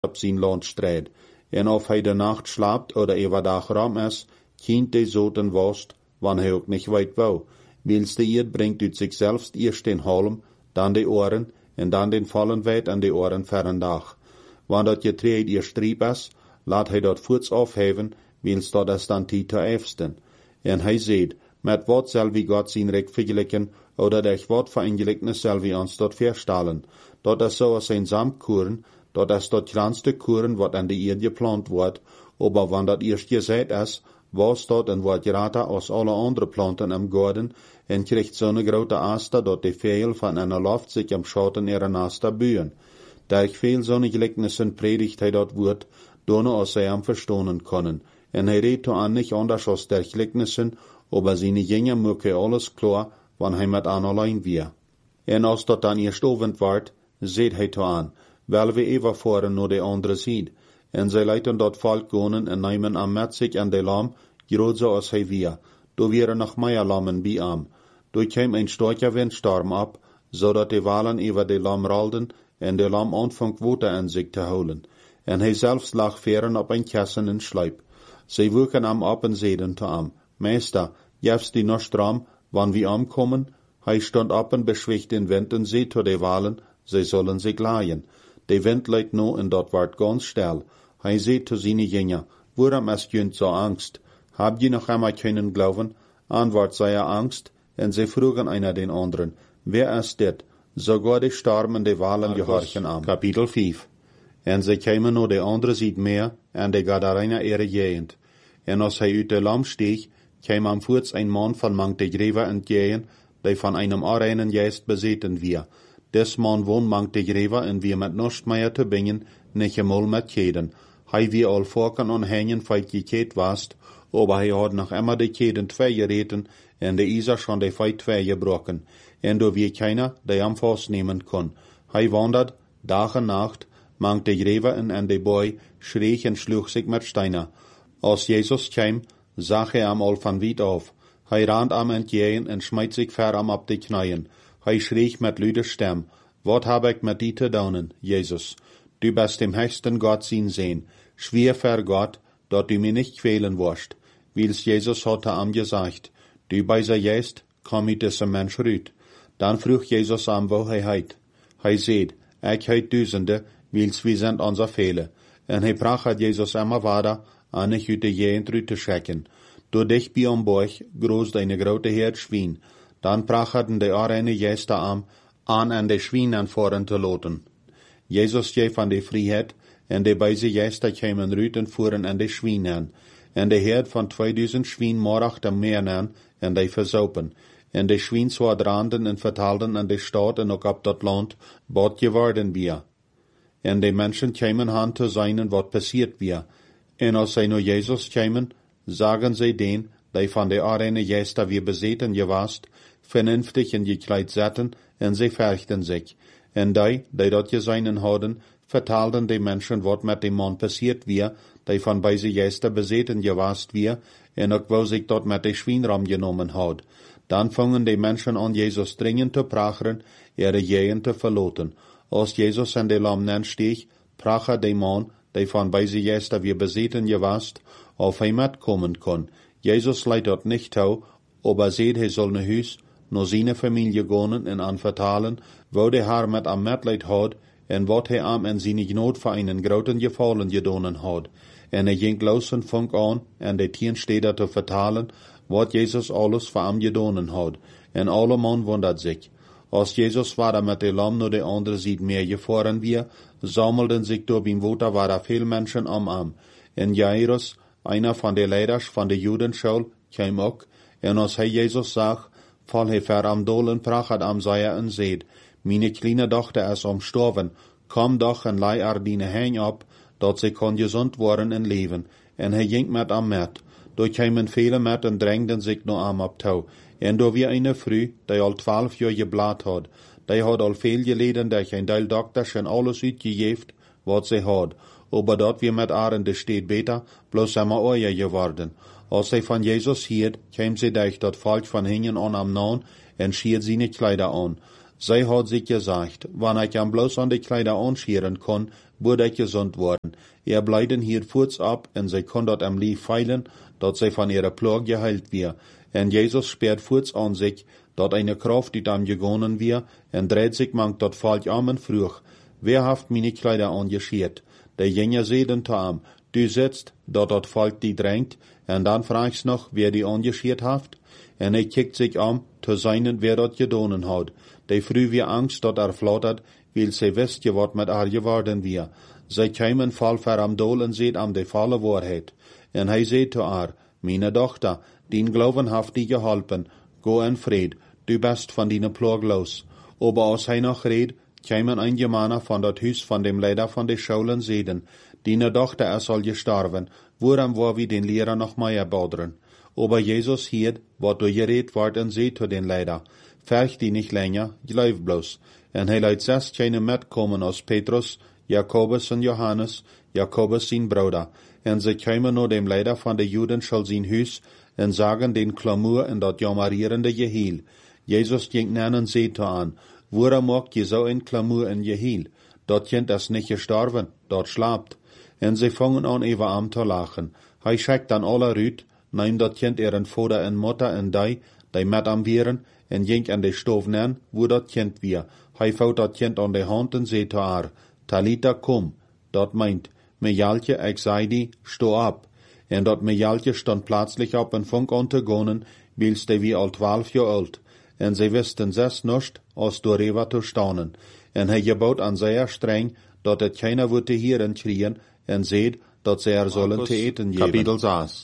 op zijn land strijd. En of hij de nacht slaapt oder overdag ram is, kind de zoten worst, wanneer hij ook niet weit wou. Wils de eerd brengt uit zichzelf eerst den halm, dan de oren, en dan den vallen wijd aan de oren verren dag. Wanneer dat je treed eerst riep is, laat hij dat voets afheven, wils dat is dan tijd te eefsten. En hij zegt, met wat zal wie God zijn recht vergelijken, oder durch wat verengelijknis zal wie ons dat verstellen. Dat is zoals een zamkoren, dat is dat kleinste koren wat aan de eerd geplant wordt, aber wanneer dat eerst gezet is, was dat en wordt groter als alle andere planten im Garten en krijgt zo'n grote aster dat de veel van een loft zich am Schatten ihrer aster buien. Durch veel zo'n gelijknissen predigt hij dat woord, donne als zij am verstonen können. En hij redt an nicht anders als der gelijknissen, aber seine Jünger möge alles klar, wann hij met an allein wir. En als dat dan eerst ovend wordt, zet hij aan, wel we even voren naar de andere ziet. En zij leiten dat volk gonen en nemen am met zich aan de lam, groot zoals hij wir. Do wären noch mehr lammen bij am. Do kwam een starker windstorm op, zodat de walen over de lam rolden en de lam aanvang water aan zich te houden. En hij zelfs lag veren op een kassen en sluip. Zij woeken am op en zeiden te am, Meester, jefst die noch stram, wann wir ankommen? Hij stond op en beschwicht den wind en zei tot de walen, zij zullen zich laaien. De wind leidt nu en dat wordt ganz stil. Hij zei tot zijn Jünger, waarom is junt zo angst? Habt je noch einmal können glauben? Antwort sei Angst, en zij vroegen einer den anderen, wer ist dit? Sogar de Storm en de walen gehorchen am. Kapitel 5. En zij kwamen nu de andere ziet meer, en de Gadarener ihre Gegend. En als hij uit de lam steeg, kwam am voets ein Mann von mang de Gräber entgegen, der von einem unreinen Geist besessen wir. Des Mann wohnt mang de Gräber en wir met nichts mehr te bingen, nicht einmal met Keden. Hij wie al vorken und hängen feit gekät wast, aber hij had noch immer de Keden twee gereten, en de Isa schon de feit twee gebrochen. En do wie keiner, der am vastnehmen kon. Hij wandert, Tag en Nacht, mang de Gräber en de boy, schreeg en sloeg sich met Steiner. Als Jesus kwam, zag hij am al van weit auf. Hij rand am entgegen en smijt zich ver am op de knieën. Hij schreeg met luide stem, wat heb ik met die te doen, Jesus? Du bist dem höchsten Gott sein Sehn. Schwer ver Gott, dat du mir nicht quälen wirst. Wils Jesus hatte am gesagt, du beiser jest, komm mit diesem Mensch rüt. Dann vroeg Jesus am, wo hij heit. Hij zeid, ik heit duizende, wils wie sind unser Fehler. En hij bracht Jesus immer weiter, an ich uit de Gegend rüt te schrecken. Door dich bij am Borg, groß deine grote Herd Schwein. Dann brachten de arene Gäste an de Schweinen voren te loten. Jesus geef an de Vrijheid, en de beise Gäste kwamen rüt en fuhren an de Schweinen. En de Herd van 2000 Schwein morachte meer an, en de versaupen. En de Schwein zwadranden en vertaalden an de stad en ook op dat land, bot geworden wir. En de mensen kwamen aan te zijn wat passiert wir. En als zij naar Jesus kwamen, sagen sie den, die von der arene Gäste wir besäten gewast, vernünftig in gekleid zaten, en sie färchten sich. En die dat geseinen hadden, vertaalden de Menschen, wat met dem Mann passiert wir, die von beise Gäste besäten gewast wir, en ook wo sich dort met de Schweinram genommen had. Dann fangen de Menschen an, Jesus dringend te pracheren, ihre Gegend te verloten. Als Jesus en de Lam stieg, prache de Mann, die von beise Gäste wir besäten gewast, auf hij metkommen kon. Jesus leidt dat nicht toe, aber seht hij soll naar huis, naar zijn familie gaan en aan vertalen, wo de haar met am metleid had, en wat hij am en zijn genoot voor einen groten gefallen gedonen had. En hij ging los en vang aan, en de 10 steden te vertalen, wat Jesus alles voor am gedonen had. En alle man wundert zich. Als Jesus war met de lam naar de andere ziet meer gefahren wir, sammelden zich door beim water waren veel mensen am. En Jairus, einer von de leiders van de Judenschule, kwam ook, en als hij Jesus zag, val hij ver am dolen prachat am Seier en zeid, meine kleine dochter is omstorven, kom doch en lei er dine heen op, dat ze kon gezond worden en leven. En hij ging met am met. Door kwamen vele met en drängden zich no am op touw. En door wie eine Frau, die al 12 jaar geblaad had, die had al veel geleden, dat een deel dokters en alles uitgegeven, wat ze had. Aber dat wir met haar in de stad beter, bloß immer euer geworden. Als zij van Jesus hiert, kwam sie durch dat volk van hingen an am Nahen en schiert seine Kleider an. Zij had zich gesagt, wanneer ik hem bloos aan de Kleider anscheren kon, würde ik gezond worden. Blijden hier voets ab, en zij kon dat am lief feilen, dat zij van ihrer Plage geheilt wir. En Jezus sperrt voets an sich, dat eine Kraft uit am gegonnen wir, en dreht sich mank dat falt armen vroeg. Wer haft meine Kleider angeschert? Der Jünger seden te am, du sitzt, dat Volk die drängt, en dan fragst noch, wer die angeschert haft? En hij kijkt sich am, te seinen, wer dat gedonen hat. De früh wie Angst dat flattert, weil sie wisst je wat met geworden wir. Zij kämen fall ver am Dol en seht am de falle Wahrheit. En hij seht te haar, meine Tochter, din Glauben haft die geholpen, go in Fried, du bist von dine Plage los. Aber als hij noch red, kämen einige Männer von dat Hus von dem Leiter von de Schulen seden, dine Tochter soll gestorben, woran war wie den Lehrer noch mehr bodren. Aber Jesus hielt, wat du gered ward en seht zu den Leiter, ferch die nicht länger, glaub bloß. En hij leidt 6 keine mitkommen als Petrus, Jakobus en Johannes, Jakobus sein Bruder. En sie kämen nur dem Leiter von de Juden schall sein Hus, en sagen den Klamur en dat jammerierende Gehiel. Jesus ging nennen seht an, woran macht je so ein Klamur en Gehiel? Dat kind is nicht gestorben, dat schlapt. En sie fangen an even am te lachen. Hij schickt dan alle rüt, neemt dat kind ihren Vater en Mutter en die met am vieren, en ging an de stoof nen, wo dat kind wir. Hij vouwt dat kind aan de hand en zei te haar, Talita kom, dat meint, Mejaltje, ik zei die, sto ab. En dat Mejaltje stond plötzlich op en funk an te gonen, wils de wie al 12 jaar oud. En zij wisten zes nust, als door Eva te staunen. En hij gebouwt aan zeer streng, dat het keiner würde hierin kriegen, en zeid, dat zij zullen te eten geven. Kapitel 6.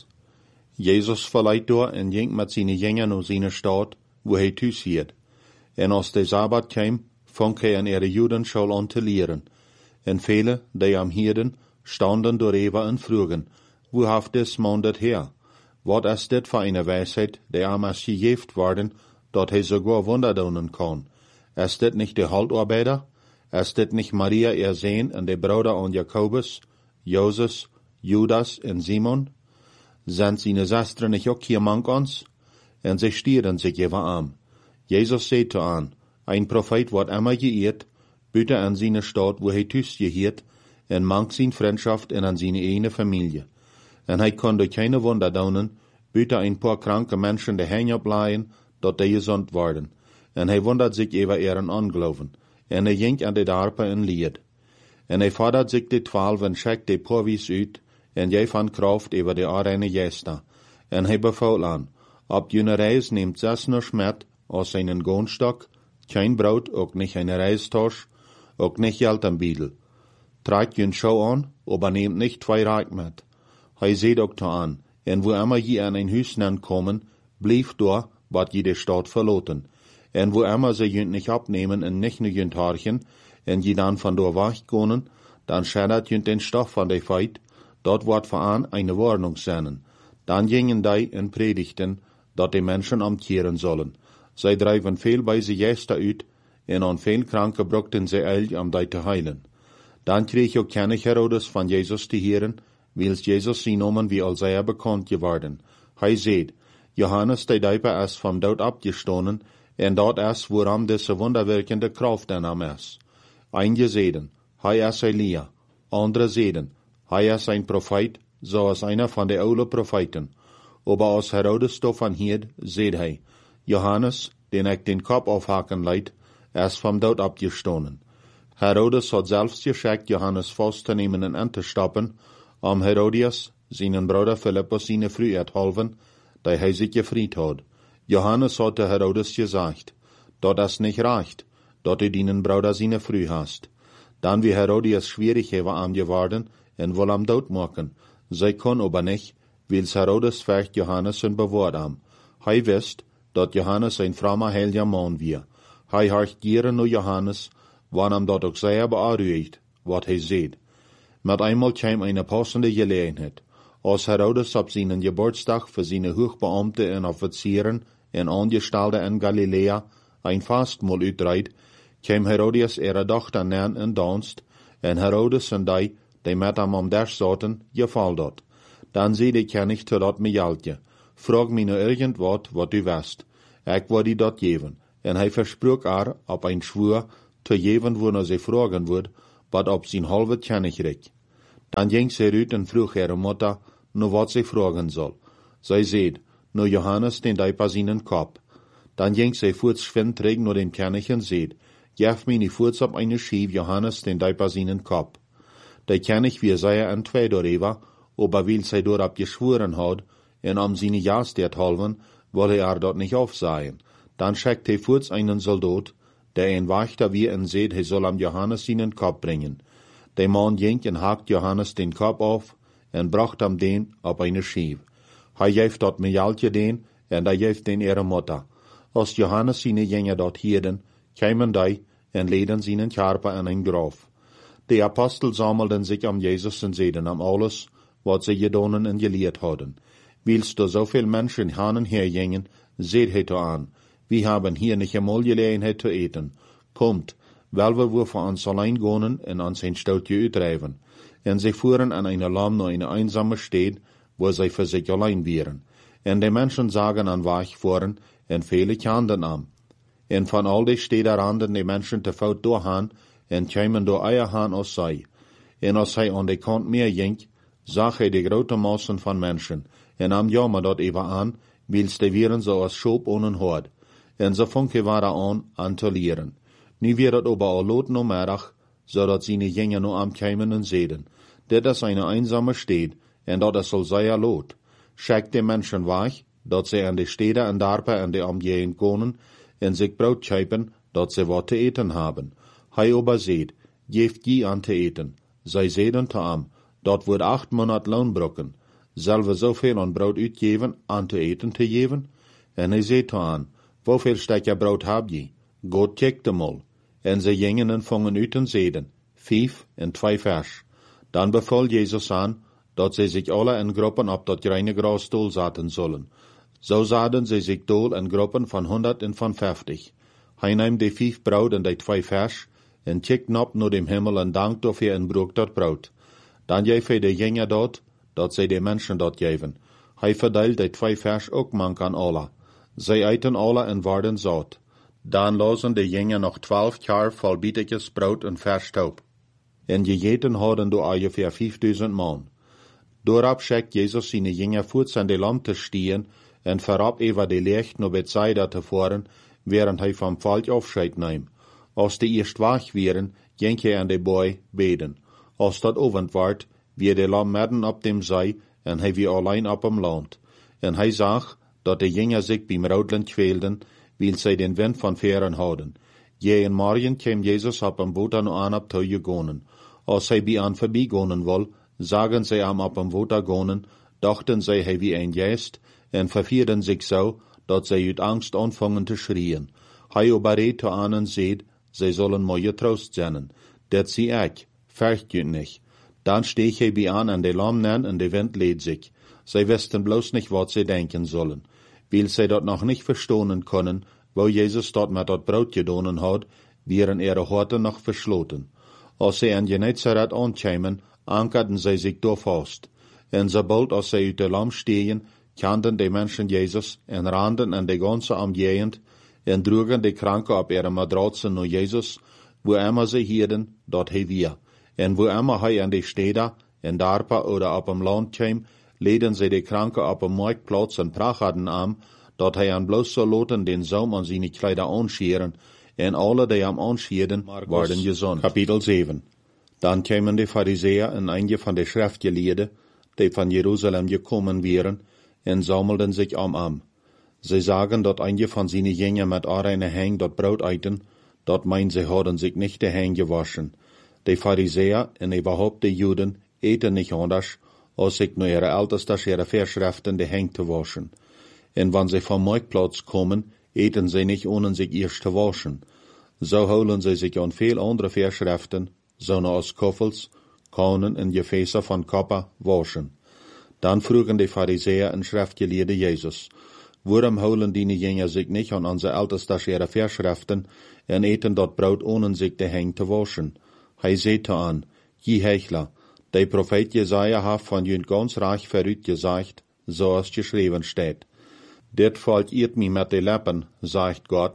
Jesus verleiht door en ging met zijn jengern naar zijn stad, wo hij thuis hield. En als de Sabbat kwam, fang hij in ihre Judenschule an te leren. En vele, die am hierden, standen door Eva en vroegen, wo haft des man dat her? Wat is dit voor eine Weisheit, die am als gegeven worden, dat hij sogar Wunder doen kan? Is dit nicht de Haltarbeiter? Is dit nicht Maria ihr Sohn en de Bruder an Jakobus, Joses, Judas en Simon? Sind seine Schwestern nicht auch hier mank ons? En sie stieren sich even an. Jesus sagt an, ein Prophet wird immer geehrt, bitte an seine Stadt, wo hij thuis gehiert, en mank zijn Freundschaft en an seine eigene Familie. En hij kon durch keine Wunder doen, bitte ein paar kranke Menschen de heen opleien, dat die gezond worden. En hij wundert sich über ihren Unglauben. En hij ging an de Darpe en lied. En hij fordert sich de 12 en schickt de Porwies uit, en jij van Kraft über de arene Gesta. En hij befault an, op jene reis neemt 6 noch met, aus seinen Gohnstock, kein Brot, ook nicht eine Reistosch, ook nicht Geld am Biedel. Tragt jün Schau an, aber nehmt nicht 2 Reich mit. Hij seht ook an, en wo immer je an ein Hüs kommen, blief door, wat je de Stadt verloten. En wo immer sie jünt nicht abnehmen en nicht nur jünt harchen, en je dan van door weggonen, dan schädert jünt den Stoff van de Feit, dort wordt vooraan eine Warnung sennen. Dan gingen die en predigten, dat de Menschen amtieren sollen. Zij drijven veel bij ze Gäste uit, en aan veel kranken brugten ze eil om die te heilen. Dan kreeg ook König Herodes van Jezus te heren, wils Jezus zijn nomen wie al zeer bekend geworden. Hij zei, Johannes de Dijper is vom dood abgestonen, en dat is waarom deze wonderwerkende kracht in hem is. Einige zeiden, hij is Elia. Andere zeiden, hij is een profeet, zoals einer van de oude profeten. Aber als Herodes davon hield, zei hij, Johannes, den ik den Kopf afhaken leid, is vom dood abgestonen. Herodes had zelfs geschickt, Johannes vast te nemen en aan te stappen, om Herodias, zijn Bruder Philippus, zijn vrouw te helpen, die hij zich gevried had. Johannes had te Herodes gezegd, dat is nicht recht, dat du deinen Bruder zijn vrouw hast. Dan wie Herodias schwierig hebben am geworden, en wil am dood maken. Zij kon aber nicht, wils Herodes vecht Johannes en bewaard am. Hij wist, dat Johannes een frommer heiliger man wie. Hij harcht gieren naar Johannes, wanneer dat ook zeer bearuigt, wat hij zeed. Met einmal kwam eine passende Gelegenheit. Als Herodes op zijn Geburtstag für seine Hochbeamte en Offizieren en Angestellte in Galilea ein Fastmahl uitreid, kwam Herodias ihre Tochter nähen in Dienst, en Herodes en die met hem am Tisch zaten, geval dat. Dan zei de König zu dat Mejaltje, frag mij nou irgendwat, wat u wist. Ik wil die dat geven. en hij versprach op een schwur, te geven wanneer ze vragen wordt, wat op zijn halve kennis reikt. Dan ging ze uit en vroeg ihre Mutter, nu wat ze vragen soll. Zij zei, nu Johannes den Deiper seinen Kopf. Dan ging ze voorts schwindrig naar dem König en zei, geef mij niet voorts op eine Schief Johannes den Deiper seinen Kopf. Der König wie sehr en twee darüber, aber weil zij dorop geschworen had, en om seine Jastet halven, wolle dort nicht aufsehen. Dann schickt hij voorts einen Soldat, der ein Wächter wie en seht, hij soll am Johannes seinen Kopf bringen. Der Mann ging en hakt Johannes den Kopf auf, en bracht am den op eine Schief. Hij geeft dort Mejaltje den, en da geeft den ihre Mutter. Als Johannes seine Jünger dort hielden, kämen die en leden seinen Körper in ein Graf. Die Apostel sammelten sich am Jesus en zeiden am alles, wat sie gedonen en geleerd hadden. Willst du so viel Menschen hin und her gingen, seht het an, wir haben hier nicht einmal Gelegenheit zu eten. Kommt, weil wir für uns allein gehen und uns ein Stoutje uitdrijven. En sie fuhren an eine Lamm nach eine einsame Stadt, wo sie für sich allein wären. En die Menschen sagen an Wach fuhren, en viele kannten am. En von all die Städten randen die Menschen te fout doorgaan, en kämen door eierhaan als zij. En als hij aan de kant meer ging, zag hij de grote Massen van Menschen, en am jammer dat even aan, wils de wieren zo als Schop ohne Hort. En ze funke waren aan te leren. Nu weer het aber al lot no middag, zodat seine Jünger no am kämen en zeiden, dit is eine einsame Stad, en dat is al zeer lot. Schickt de Menschen weg, dat ze aan de steden en dorpen en de omgeving konen, en zich brood schepen, dat ze wat te eten hebben. Hij aber zeid, geeft je aan te eten. Zij zeiden te am, dat wordt 8 Monat Lohn brokken. Zullen we zoveel aan brood uitgeven, aan te eten te geven? En hij zei te aan, hoeveel stukje brood heb je? God kijkt mal. En ze gingen en vangen uit en zeiden, 5 en 2 vers. Dan beval Jezus aan, dat ze zich alle in groepen op dat reine grasstoel zaten zullen. Zo zaten ze zich dol in groepen van 100 en van 50. Hij nam de 5 brood en de 2 vers, en kijkt op naar dem Himmel en dankt dafür en broek dat brood. Dan geef hij de Jünger dat zij de Menschen dat geven. Hij verdeelt de 2 vers ook mank aan alle. Zij eten alle en worden zat. Dan lozen de Jünger nog 12 jaar vol bietetjes brood en vers taub. En gegeten hadden door ongeveer 5000 man. Doorop schickt Jezus seine Jünger voort aan de lam te stieren en verab over de licht naar Bethsaida te voeren, während hij vom Volk Aufscheid nahm. Als die eerst wach wären, ging hij aan de boy beden. Als dat ovend werd, wie de lam midden op dem zee, en hij wie alleen op hem land. En hij zag, dat de Jünger zich beim Roodlen kwälden, weil zij den wind van veren houden. Je en morgen kwam Jezus op een boot aan op toe gegonen. Als hij bij aan voorbijgonen wil, zagen zij hem op een boot gonen, dachten zij hij wie een geest, en vervierden zich zo, dat zij uit angst anfangen te schreien. Hij obereed te aan en zeid, zij zullen mooie troost zijn. Dat zie ik, fürcht je niet. Dan steeg hij bij aan de lam nen en de wind leed zich. Zij wisten bloos niet wat zij denken zullen. Weil zij dat nog niet verstonen kunnen, wo Jezus dat met dat brood gedonen had, wären ihre Horten noch verschloten. Als zij in Genezareth aankwamen, ankerden zij zich door vast. En sobald als zij uit de lam stegen, kannten de Menschen Jezus en randen in de ganze omgegend en droegen de Kranken op ihre Matratsen naar Jezus, wo immer sie hielden, dort hij weer. En wo immer hij in de steden, in dorpen oder op hem land kwam, leden zij de Kranken op een marktplatz en prachten aan, dat hij aan bloos zo loten den Saum an seine Kleider anscheren, en alle die am anscheren, worden gezond. Kapitel 7. Dan kwamen de Pharisäer en einige van de Schriftgeleerden, die van Jerusalem gekommen wären, en sammelten sich am. Sie sagen, dat einige van seine Jünger met eine Hang dat Brot eten, dat meint sie hadden sich nicht de Hang gewaschen. De Pharisäer en überhaupt de Juden eten nicht anders, als sich nur ihre Älteste ihre Verschriften de Hang te waschen. En wann sie vom Marktplatz kommen, eten sie nicht ohne sich erst zu waschen. So holen sie sich an viel andere Verschriften, so als Koffels, Kannen en Gefäße von Kopper waschen. Dann frugen die Pharisäer en Schriftgeleerde Jesus, warum holen die Jünger sich nicht an unsere Älteste ihre Verschriften en eten dat Brot ohne sich de Hang te waschen? Hij zei an, je Hechler, de Prophet Jesaja hat von jün ganz reich verrückt gesagt, so als geschrieben steht. Dit valt eert mij met de lippen, sagt Gott,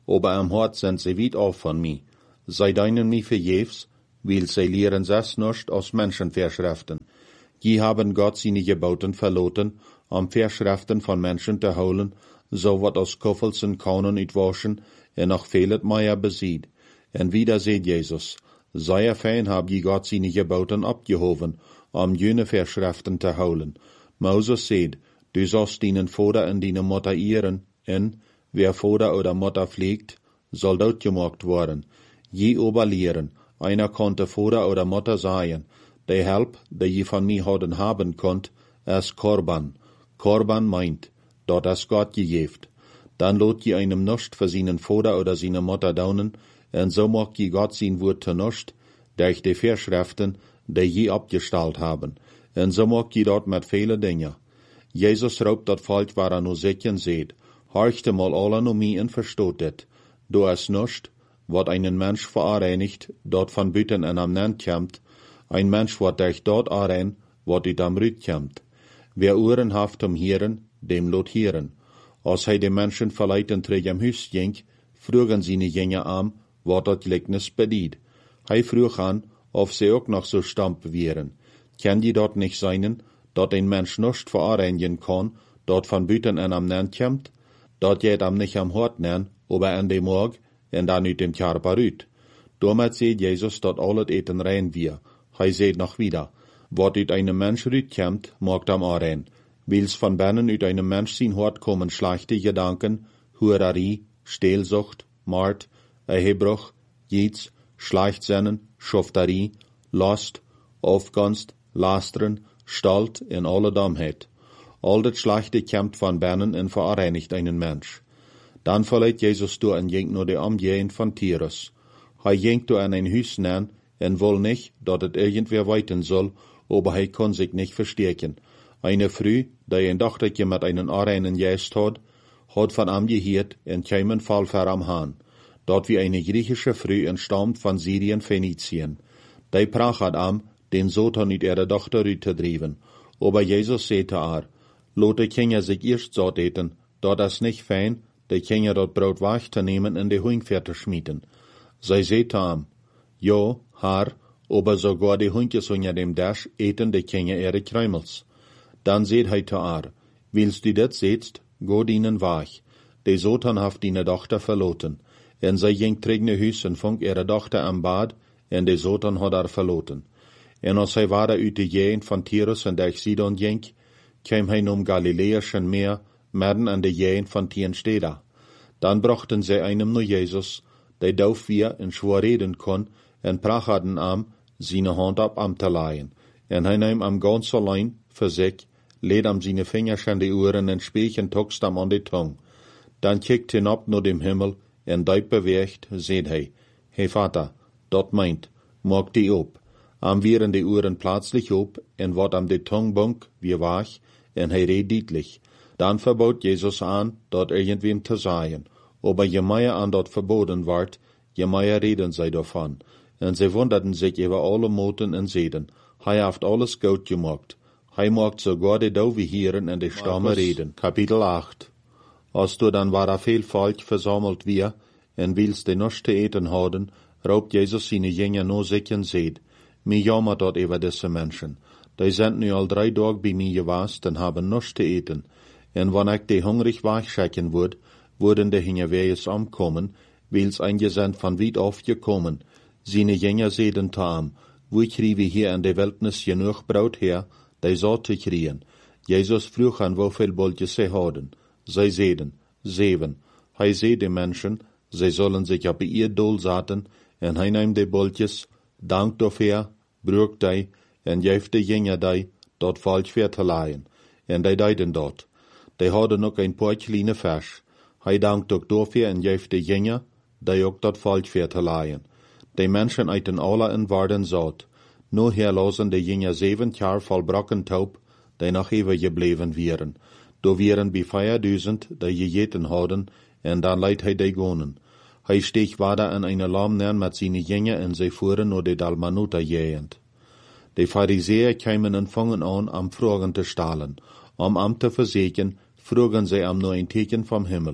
aber am Hort sind sie weit auf von mir. Sei deinen mir verjefs, weil sie lehren das nicht aus Menschenverschriften. Die haben Gott seine Geboten verloten, Verschriften von Menschen zu holen, so wat aus Koffels und Kaunen uitwaschen, en noch vielet Meier besied. En wieder seht Jesus, sehr fein hab je Gott seine Geboten abgehoven, jene Verschriften zu holen. Moses seht, du sollst deinen Vater und deine Mutter ehren, en, wer Vater oder Mutter pflegt, soll dort gemacht worden. Je oberlehren, einer konnte Vater oder Mutter sein, der Help, der je von mir hadden haben konnt, ist Korban. Korban meint, dort es Gott gegeft. Dann lot je einem nicht für seinen Vater oder seine Mutter daunen, en so mag je Gott sein Wort zu nicht, durch die Verschriften, die je abgestellt haben. En so mag je dort mit viele Dinge. Jesus raubt dat Volk, waar nur sitzen seht, horchte mal alle no mi en verstoot dit. Du es nicht, wat einen Mensch vereinigt, dort von Büten en am Nend kämmt, ein Mensch wat dich dort arein, wat ut am Rüt kämmt. Wer Ohren haft um Hieren, dem lot hieren. Als hij de Menschen verleiten terug am Hus ging, frugen sie ne Jenge am, wat dat Gleichnis bediet. Hij vroeg an, of sie auch noch so stamp wären. Kann die dort nicht seinen, dat ein Mensch nicht vereinigen kann, dort von Büten en am Nend kämmt, dat jet am nicht am Hort nen, aber an dem Morg, en dan ut dem Körper rüt. Damit seht Jesus, dat alles eten rein wir. Hij seht noch wieder, wat ut einem Mensch rüt kämmt, mag am arein. Wils von binnen ut einem Mensch sin Hort kommen schlechte Gedanken, Hurerie, Stehlsucht, Mord, Ehebruch, Jieds, Schleichtsinnen, Schufterie, Lust, Aufgunst, Lasteren, Stalt in alle Dummheit. All das Schlechte kämmt von binnen und vereinigt einen Mensch. Dann verleiht Jesus du en jenk nur de Omgehen von Tyrus. Hij jenkt du an ein Hüs nen, en will nicht, dat het irgendwer weiten soll, aber hij kann sich nicht verstärken. Eine Früh, die ein Dochterchen mit einen Areinen jäst hat von am gehiert en keimen Fall ver am Hahn. Dort wie eine griechische Früh entstammt von Syrien, Phönizien. Die prachat am, den Sotan ut ihre Tochter rütedriven. Aber Jesus sehte ar, lot de Kinder sich erst satt eten, dort es nicht fein, de Kinder dort Brot weich zu nehmen in de Huingferte schmieden. Sei sehte am, jo, Haar, aber sogar die Hunkjes unter dem Dasch eten de Kinder ihre Kräumels. Dann seht hij te ar, willst du dat sehtst, go dienen weich. De Sotan haft deine Tochter verloten. En zij ging trigne Hüs en vond ihre Tochter am Bad, en de Sotan had haar verloten. En als hij waren uit de Gegend van Tyrus en durch Sidon ging, kwam hij om Galiläischen Meer, midden an de Gegend van Tiensteda. Dan brachten zij einem nur Jesus, der dauf wir en schwor reden kon, en prachaden am, seine Hand ab am te leihen. En hij neem am ganz allein, für sich, lädt am seine Fingers an die Ohren en Spielchen tuckst am an die Tung. Dan kijkt hinab nur dem Himmel, en duip beweegt, seht hij, hey Vater, dat meint, mag die op. Am wieren die Ohren plötzlich op, en wat am die Tung bunk, wie wach, en hij redt deutlich. Dan verbot Jesus an, dort irgendwem zu sagen. Aber je mehr an dort verboten ward, je mehr reden sie davon. En sie wunderten sich über alle Moten en Seden. Hij haft alles gut gemacht. Hij macht sogar die Dove hieren en de Stamme reden. Kapitel 8. Als du dann war viel Volk versammelt wir, en willst de nichts zu eten haben, raubt Jesus seine Jünger no sich en seht. Mir jammert dort über diese Menschen. Die sind nu al 3 Tage bei mir gewast en haben nichts zu eten. En wann ich die hungrig wachschicken würd, würden de Hingerwehes ankommen, wils ein Gesand von weit auf gekommen. Seine Jünger sehden tam, wo kriege hier in der Wildnis genug Brot her, die so zu kriegen. Jesus frug an, wieviel Boltjes sie hadden. Sie sehden, 7. Hij seh die Menschen, sie sollen sich auf ihr Dol saten, en hij neemt die Boltjes, dankt dafür, brugt die, en geeft de Jünger die, dort falsch für te leihen. En die deiden dort. Die hadden noch ein paar kleine Fisch. Hij dankt ook dafür en geeft de Jünger, die ook dort falsch für te leihen. Die Menschen eten alle en waren satt. Nur herlosen de Jünger 7 Jahre voll Brockentaub, die noch ewig gebleven wären. Da wären bei 4000, die gegeten hadden, en dan leidt hij die gonen. Hij steeg weiter in eine Lamm mit seine Jünger en sie fuhren nur de Dalmanuta jehend. Die Pharisäer kämen en fangen an, am Fragen zu stahlen. Am te verseken, frugen sie am nur ein Teken vom Himmel.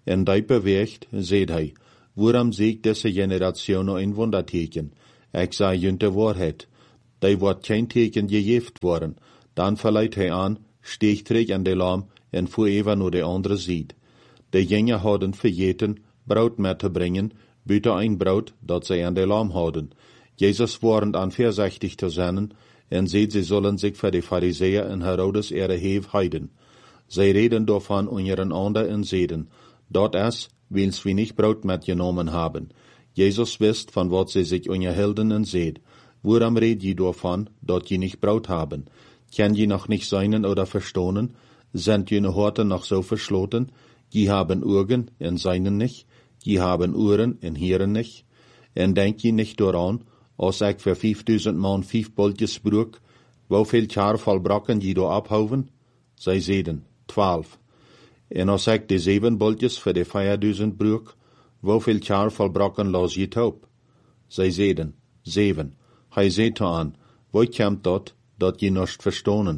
En die beweegt, zei hij, waarom zie ik deze generatie nog een wonderteken? Ik zei junt de waarheid. Die wordt geen teken gegeven worden. Dan verleidt hij aan, steeg terug aan de lam en voer even naar de andere zijde. De jongen hadden vergeten brood mee te brengen, buiten een brood dat zij aan de lam hadden. Jezus warnt aan voorzichtig te zijn en zei ze zullen zich voor de Farizeeën en Herodes heef heiden. Zij reden daarvan ondereinander en zeiden, dat is, wils we niet brood metgenomen hebben. Jezus wist van wat ze zich onderhielden en zeid, waarom red je daarvan, dat je niet brood hebben? Kan je nog niet zijnen oder verstonen? Sind je Horten noch so verschloten? Je haben Augen en zijnen nicht, je haben Ohren en hieren nicht. En denk je nicht daran, als ik voor 5000 man 5 boltjes broek, hoeveel jaar volbraken je door abhouden? Zij zeiden, 12. En als ik de 7 boltjes voor de 5000 broek, hoeveel jaar volbraken los je op? Zij zeiden, 7. Hij zei aan, wat komt dat je niet verstonen?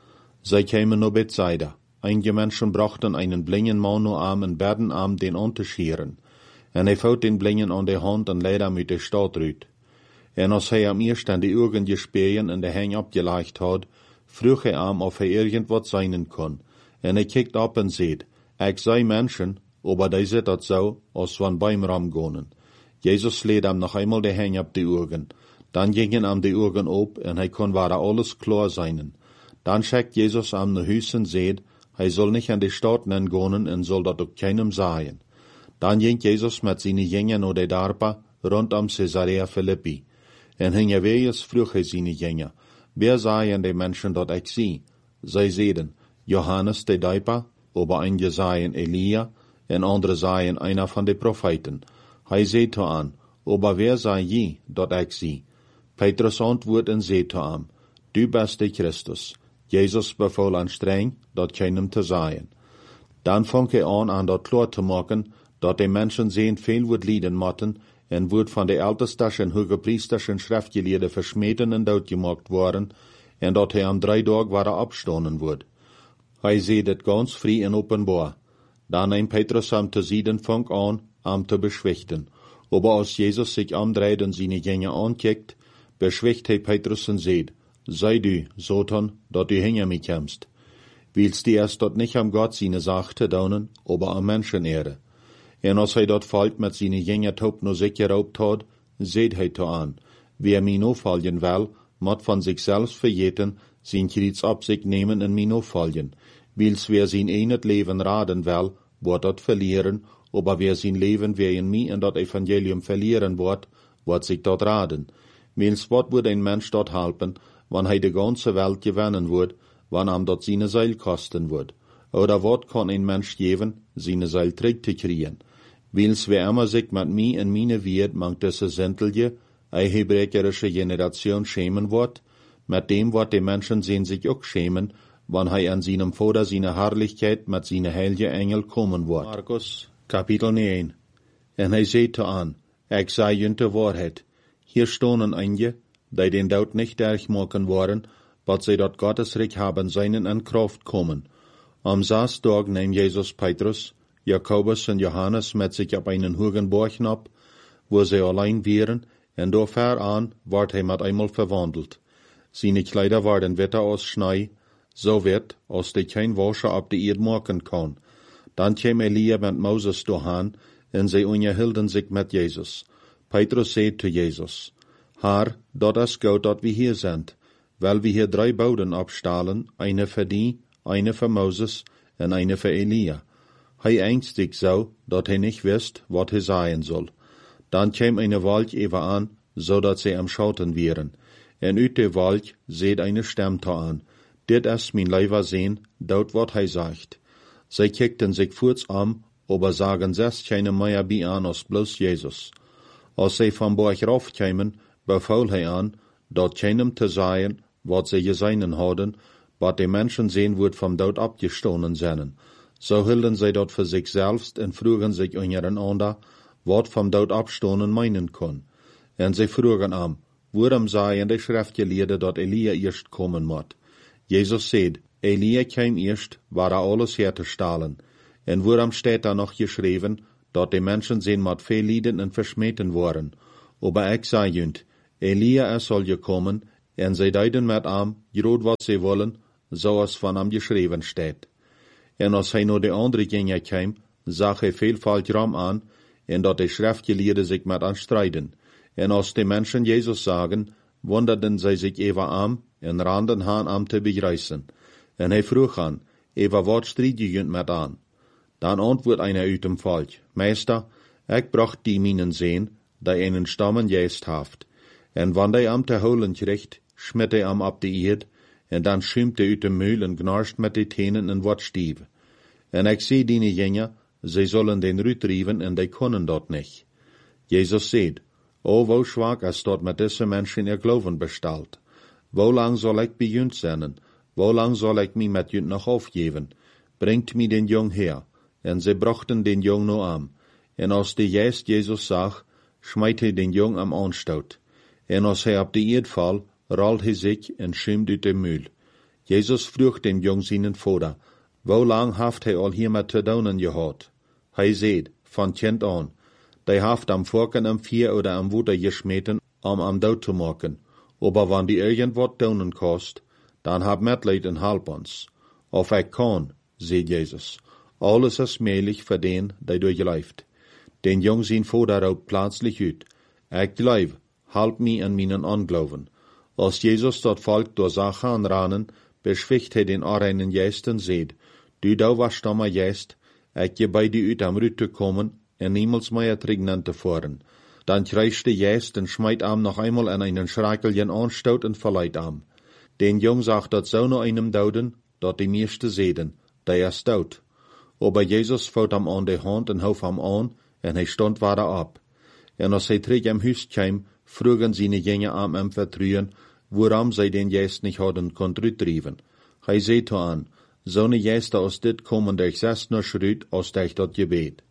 Zij kwamen naar Bethsaida. Einige Menschen brachten einen blinden Mann nur arm en baden arm den an te scheren. En hij vouwt den blinden aan de hand en leidde hem uit de stad uit. En als hij am eerst aan de ogen gespeien en de heng opgelegd had, vroeg hij hem of hij irgend zijn kon. En hij kijkt op en zeid, ik zei Menschen, aber die zit dat zo, als van beim Ram gonen. Jezus leed hem nog eenmaal de heng op de ogen. Dan gingen hem de ogen op en hij kon waar alles klar zijn. Dan schickt Jezus hem naar huis en zeid, hij zal niet aan de stad gonen en zal dat ook keinem zeggen. Dan ging Jezus met zijn jingen naar de dorpen rondom Caesarea Philippi. En hingewees vroeg hij zijn jingen, wer zeien de mensen dat ik zie? Zij zeiden, Johannes de Döper, aber einige zeien Elia, en andere zeien einer van de profeten. Hij zei te aan, aber wer zei je dat ik zie? Petrus antwoordt en zei te aan, du bist de Christus. Jezus beval aan streng dat keinem te zeien. Dan vang hij aan dat klaar te maken, dat de mensen zijn veel wordt lijden moeten, en wordt van de ältestes en hogepriesters en schriftgeleerden versmeten en doodgemaakt worden, en dat hij aan 3 dagen waren opstonden wordt. Hij zei dit ganz vrij en openbaar. Dan neemt Petrus hem te zijden vang aan, hem te beschwichten. Aber als Jezus zich omdraait en zijn jingen aankijkt, beschwicht hij Petrus en zeid, sei du, Satan, dat du hinter mich kommst. Willst du erst dort nicht am Gott seine Sache te doen, aber am Menschenehre. En als hij dat valt met zijn jingen top naar zich geraubt had, zeid hij te aan, wer mij no volgen wil, moet van zichzelf vergeten, zijn kruis op zich nemen en mij no volgen. Wils wer zijn enig leven raden wil, wordt dat verlieren, aber wer zijn leven weer in mij en dat evangelium verlieren wordt zich dat raden. Wils wat wordt een mens dat helpen, wanneer hij de ganze Welt gewinnen wordt, wanneer hem dat zijn Seil kosten wordt? Oder wat kan een mens geven, zijn Seil terug te krijgen? Wils wer immer sich met mij en meine Wierd mangt deze zintelje, een hebreekerische generation schämen wordt, met dem wordt de mensen zijn zich ook schämen, wanneer hij aan seinem Vater seine Herrlichkeit met seine heilige Engel komen wordt. Markus, Kapitel 9. En hij zei te aan, ik zei junt de waarheid. Hier stonen einige, die den Dood nicht durchmachen worden, wat zij dat Gottesreich haben seinen an Kraft kommen. Am 6 Tag neemt Jezus Petrus, Jakobus en Johannes met zich op einen hogen Berg op, wo zij allein waren, en door ver aan wordt hij met eenmaal verwandeld. Seine Kleider waren witter als Schnee, so wit, als die kein Wascher op de Erd maken kan. Dan kwam Elia met Moses doorheen, en zij onderhielden zich met Jezus. Petrus zei te Jezus, Herr, dat is goed dat we hier zijn, weil we hier 3 Boden opstalen, eine für die, eine für Moses en eine für Elia. Hij ängstigt zo, dat hij niet wist, wat hij zeggen soll. Dan kwam eine Wolk even aan, zodat zij am Schauten waren. En uit de Wolk seht eine Stem aan. Dit is mijn leiver Sehn, dat wat hij zegt. Zij kijkten zich voorts am, aber sagen zes keine mehr bij aan als bloos Jezus. Als zij van Berg raufkwamen, beval hij aan, dat keinem te zeggen, wat zij gezien hadden, wat de mensen zien wordt vom Dood abgestoßen zijn. So hielden zij dat voor zichzelf en vroegen zich ondereinander, wat vom Dood abstoßen meinen kon. En zij vroegen am, waarom zeien de schriftgeleerden dat Elia eerst komen moet? Jezus zei, Elia kwam eerst, waar alles herzustellen. En waarom steht da noch geschrieben, dat die Menschen zijn met veel lijden en versmeten worden. Aber ik zei junt, Elia soll gekommen, en zij deiden met am, groot wat zij willen, zoals van am geschreven steht. En als hij naar de andere gingen kwam, zag hij veelvalt ram aan, en dat de schriftgeleerden zich met aan strijden. En als de mensen Jezus zagen, wonderden zij zich even am, en randen han am te begrijzen. En hij vroeg aan, even wat strijd je junt met aan? Dan antwoord einer uit dem volk, Meester, ik bracht die minen zeen, die einen stammen jeest haft. En wann die am te holen kriegt, schmidt hij am ab de eerd, en dan schimt hij uit de muil en gnarst met de tenen en wat stief. En ik zie die jengen, zij zullen den uitdrijven en die kunnen dat niet. Jezus zegt, o, wo schwach is dat met deze mensen ihr Glauben bestelt. Wo lang zal ik bij junt zijn? Wo lang zal ik mij met junt nog aufgeven? Bringt mij den jong her. En zij brachten den jong no am. En als de jeest Jezus zag, smijt hij den jong am aanstoot. En als hij op de eerd val, rolt hij zich en schimt uit de muil. Jezus vroeg den jong zijn vader, wo lang haft hij al hiermee te doen gehad? Hij zei, van kind aan, die haft am Vorken am Vier oder am Wuter geschmeten, am dood te maken. Aber wann die irgendwat doen kost, dan hab Mitleid en help ons. Of ik kan, zei Jezus, alles is möglich für den, die durchläuft. Den jong zijn vader roept plaatselijk uit, ik geloof, help mij in mijn ongeloven. Als Jezus dat volk door zag gaan ranen, beschwicht hij den arreinen Geist en zeid, du was stammer Geist, ik je bij die uit am Rüt te komen, en niemals meer terug te voeren. Dan krijgt de Geist en smijt am nog einmal in einen schrakeljen aanstoot en verleidt am. Den jong zag dat zo naar einem douden, dat die meeste zeiden, die is dood. Aber Jezus vouwt am aan de hand en houf am aan, en hij stond weer op. En als hij terug am huis kwam, vroegen seine Jünger am hem vertrouwen, waarom zij den Geist niet hadden kon uitdrijven. Hij zei to aan, zo'n Geist als dit komen durch 6 nur schruit als durch dat gebet.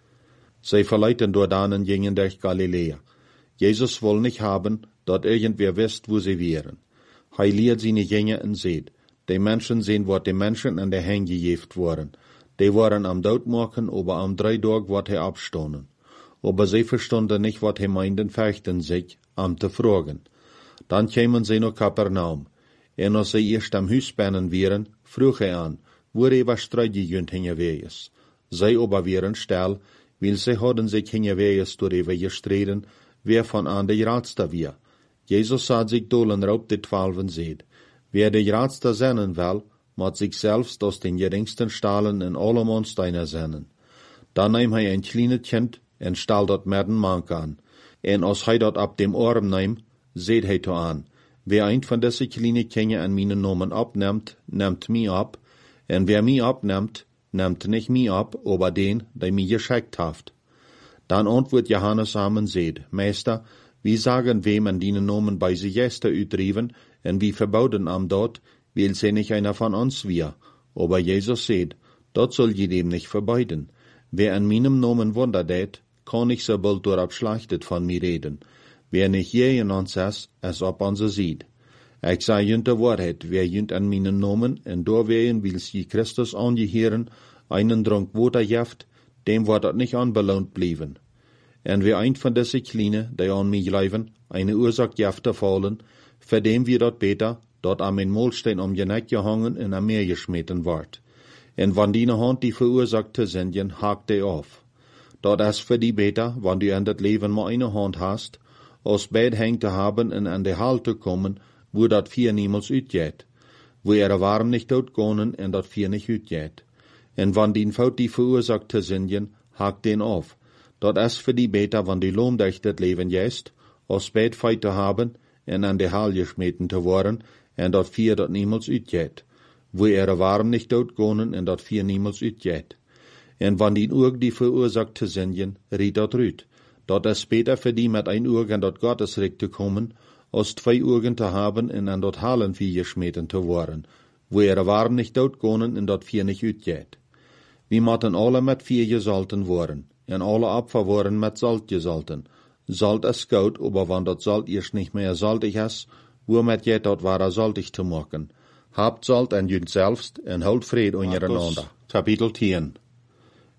Zij verleiten door danen gingen durch Galilea. Jezus wil nicht haben, dat irgendwer wist, wo sie wären. Hij leert seine Jünger en zeid, die Menschen sehen, wat die Menschen an der Hang gejeft worden. Die waren am doodmaken, aber am 3 Tag wat hij abstonden. Aber sie verstonden nicht, wat hij meinden, fechten sich, am te fragen. Dann kämen sie nach Kapernaum. En als sie erst am Huis binnen wären, vroeg hij aan, worüber streit die Jünd hingewees. Zij aber wären still, weil sie hadden sich hingewees darüber gestreden, wer von an de raadste wir. Jesus sah sich dolen raub de 12 en zeid, wer de raadste zennen will, moet sich selbst aus den geringsten Stahlen in allem Steiner zennen. Dan neemt hij een kleine kind en stal dat met een mank aan. En als hij dat op dem Arm neemt, zeid hij to aan, wer een van deze kleine kinderen aan mijn namen opneemt, neemt mij op, en wer mij opneemt, neemt nicht mij op, aber den, der mij geschickt haft. Dan antwoordt Johannes aan en zeid, Meester, wie sagen wem an dienen Namen bei sie Gäste uitdrijven, en wie verbouden am dort, weil sie nicht einer von uns wir. Aber Jesus sagt, dort soll je dem nicht verbeiden. Wer an meinem Namen Wunder tät, kann ich so bald durchab schlechtet von mir reden. Wer nicht je in uns ist, es ob uns sieht. Ich sag jünt de Wahrheit, wer jünt an meinen Namen, en doorwehen will sie Christus angehören, einen Drunk Water jaft, dem wird das nicht anbelohnt blieben. En wer ein von diese Kleine, die an mich leiben, eine Ursache jafte fallen, für dem wir dort beter, dort am in Molstein um je Neck gehangen en am Meer geschmeten ward. En wann die Hand die verursachte Sünden, hakt die auf. Dort ist für die beter, wann du in das Leben mal eine Hand hast, aus Bett hängt zu haben en an die Halt zu kommen, wo dat vier niemals uitgeht. Wo warm nicht outgonen en dat vier nicht uitgeht. En wann die Faut die verursachte Sünden, hakt den auf. Dort ist für die beter, wann die Lohn durch das Leben jest, aus Bett feit zu haben en an die Hal geschmeten zu worden, en dat vier dat niemals uitgeht. Wo warm nicht outgonen en dat vier niemals uitgeht. En wann die Urg die verursachte Sünden, riet dat rüt. Dat is beter für die mit ein Urg an dat Gottesrecht zu kommen, als 2 Urgen zu haben en an dat Halen vier geschmeten zu worden. Wo warm nicht outgonen en dat vier nicht uitgeht. Wir motten alle mit 4 gesalten worden, en alle Opfer worden mit Salt gesalten. Salt is goud, aber wann dat Salt erst nicht mehr saltig is, womit jet dat ware saltig zu machen. Habt Salt en jünt selbst, en holt Fried untereinander. Kapitel 10.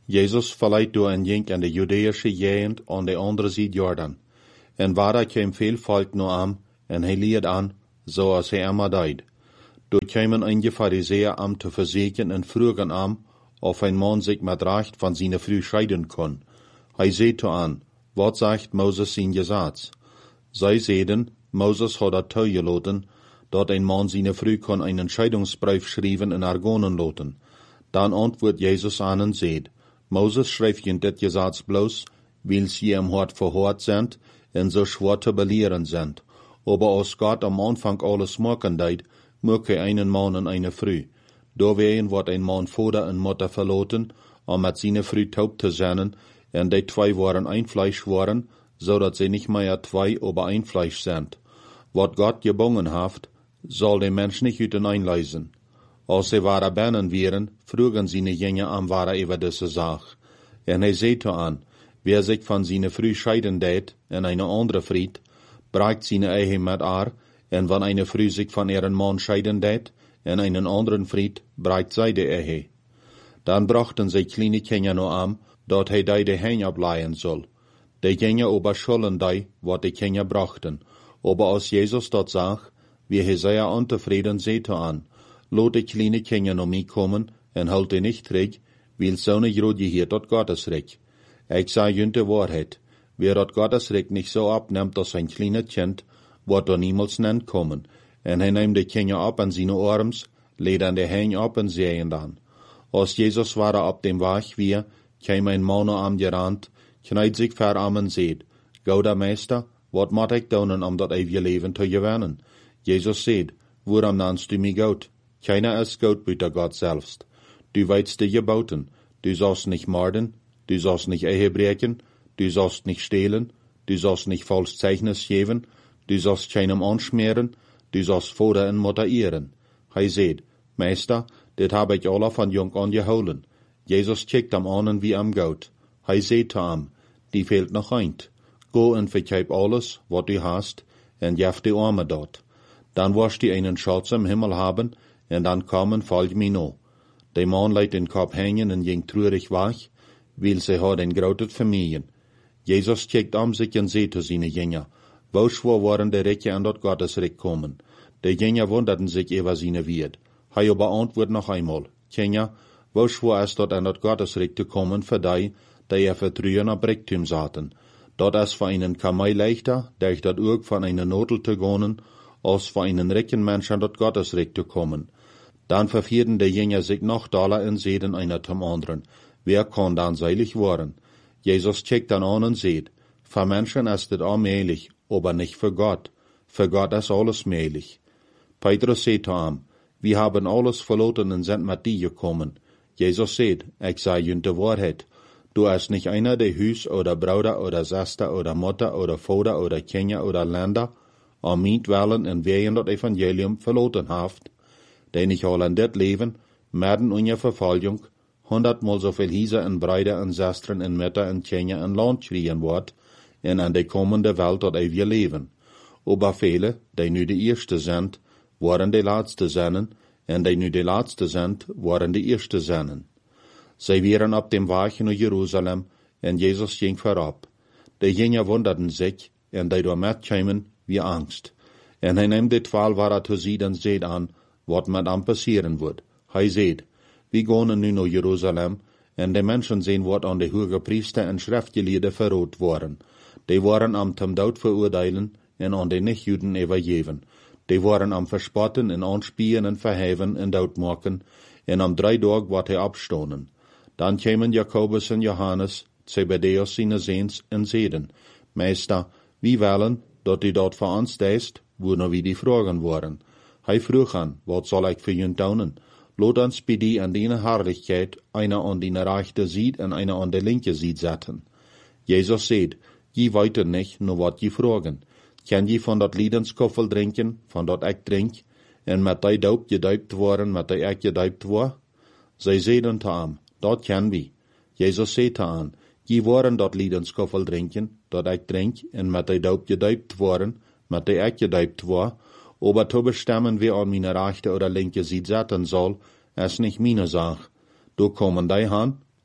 Jesus verleiht door een jink aan de Judäische Gegend aan de andere Seite Jordan. En waar kwam veel volk naar am, en hij leert aan, zoals hij immer deed. Door kwamen einige Pharisäer am te verzekeren en vroegen am, of een man zich met recht van zijn vrouw scheiden kon. Hij zei toe aan, wat zegt Moses zijn Gesetz? Zij zeiden, Moses had dat toegelaten, dat een man zijn vrouw kon einen Scheidungsbrief schrijven en argonen laten. Dan antwoordt Jezus aan en zegt, Moses schreef je dit Gesetz bloos, weil sie im hart verhoord sind en so schwer te belehren sind. Aber als Gott am Anfang alles machen deed, möge einen Mann en eine Frau. Doorwegen wordt een man vader en moeder verlaten, om met zijn vrouw taub te zijn, en die twee waren ein Fleisch worden, zodat sie nicht mehr zwei, aber ein Fleisch sind. Wat Gott gebonden heeft, zal de mens nicht uiteinanderlezen. Als sie wahre Bännen wären, frugen sie nicht jenge am wahre über diese Sache. En hij zei toe aan, wer sich von seiner Frau scheiden deed, en eine andere Fried, breekt seine Ehe mit haar, en wann eine Frau sich von ihren Mann scheiden deed, en einen anderen Fried, breekt zij de Ehe. Dan brachten sie kleine Kinder noch am, dat hij die de Hen ableihen soll. Die gingen aber schulden die, wat die Kinder brachten. Aber als Jesus dat zag, wie hij sehr unzufrieden zei aan, lot die kleine Kinder noch mij kommen, en holt die nicht terug, weil so ne groot hier dat Gottesreich. Ich sage jünt de Wahrheit, wer dat Gottesreich nicht so abnimmt, dass ein kleines Kind, wird da niemals nennt kommen. En hij neemt de Kinder ab an seine Arms, lädt an de Hen ab en sehen dan. Als Jesus war op dem Weg weer, kwam ein Mann am gerand, kneit sich ver am en seht, Gouda Meester, wat moet ik doen om dat eeuwige leven te gewinnen? Jesus seht, waarom nannst du mich Gott? Keiner ist Gott buiten Gott selbst. Du weißt die Geboten, du sollst nicht morden, du sollst nicht Ehe brechen, du sollst nicht stehlen, du sollst nicht falsch Zeugnis geben, du sollst keinem anschmieren, du sollst Vater en Mutter ehren. Hij seht, Meester, dit heb ik alle van jong an gehouden. Jesus kijkt am an wie am Gout. Hij seht te am, die fehlt noch eint. Go en verkeip alles, wat du hast, en jef die Arme dort. Dan wirst du einen Schatz im Himmel haben, en dan komm en folg mir no. Der Mann leidt den Kopf hängen en ging treurig weg, weil sie hat ein großes Familien. Jesus kijkt am sich en seht zu seine Jünger, wo schwor waren die Rechte an dort Gottesreich kommen. Die Jünger wunderten sich über seine Wirt. Hij beantwoordt noch einmal, Kinder, wo schwor es dort an dort Gottesreich zu kommen für die vertrühen am Brechtum zaten. Dort ist für einen Kamei leichter, durch dat Urg von einer Notel zu gehen, als für einen reichen Mensch an dort Gottesreich zu kommen. Dann vervierten die Jünger sich noch daler in Seden einer zum anderen. Wer kann dann seilig worden? Jesus checkt dann an und seht, für Menschen ist es allmählich, aber nicht für Gott. Für Gott ist alles mählich. Petrus seht zu ihm, wir haben alles verloren und sind mit dir gekommen. Jesus seht, ich sage jünt die Wahrheit. Du hast nicht einer, der Hüs oder Bruder oder Schwester oder Mutter oder Vater oder Kinder oder Länder am Mietwellen und wegen das Evangelium verloren haft, der nicht all an dit Leben, mitten in der Verfolgung, 100-mal so viel Hieser und Brüder und Schwestern und Mütter und Kinder und Land kriegen wird, und an der kommende Welt dat ewige Leben. Aber viele, die nu die Erste sind, waren die Letzte sein, und die nu die Letzte sind, waren die Erste sein. Sie waren auf dem Weg nach Jerusalem, und Jesus ging vorab. Die Jünger wunderten sich, und die dort mitkamen, wie Angst. Und er nimmt die 12 Ware zu sie und seht an, wat mit ihm passieren wird. Hij seht, wir gehen nu nach Jerusalem, und die Menschen sehen, wat an die hoge Priester und Schriftgelehrten verrot waren. Die waren am zum Tod verurteilen, und an die Nichtjuden übergeben. Die waren am Verspotten und Anspielen und Verheven und Doodmaken, und am 3 Tagen wat hij abstonen. Dann kämen Jakobus und Johannes, Zebedeus seine Sehns, und sehen, Meister, wie wollen, dat du dort für uns deist, wo noch wie die Fragen waren. Hij vroeg an, wat soll ich für ihn tun? Lot uns bei die an deine Herrlichkeit, einer an die rechte Seite und einer an die linke Seite setzen. Jesus sagt, je weiter nicht, nur wat je fragen. Kann je von dat Liedenskoffel trinken, von dat ich trink, en met die Daub gedäupt worden, met die ich gedäupt war? Sie sehen zu ihm, dat kann wir. Jesus sagt an, je waren dat Liedenskoffel trinken, dat ich trink, en met die Daub gedäupt worden, met die ich gedäupt war, aber zu bestimmen, wer an meine rechte oder linke Seite setzen soll, ist nicht meine Sache. Du kommen die han,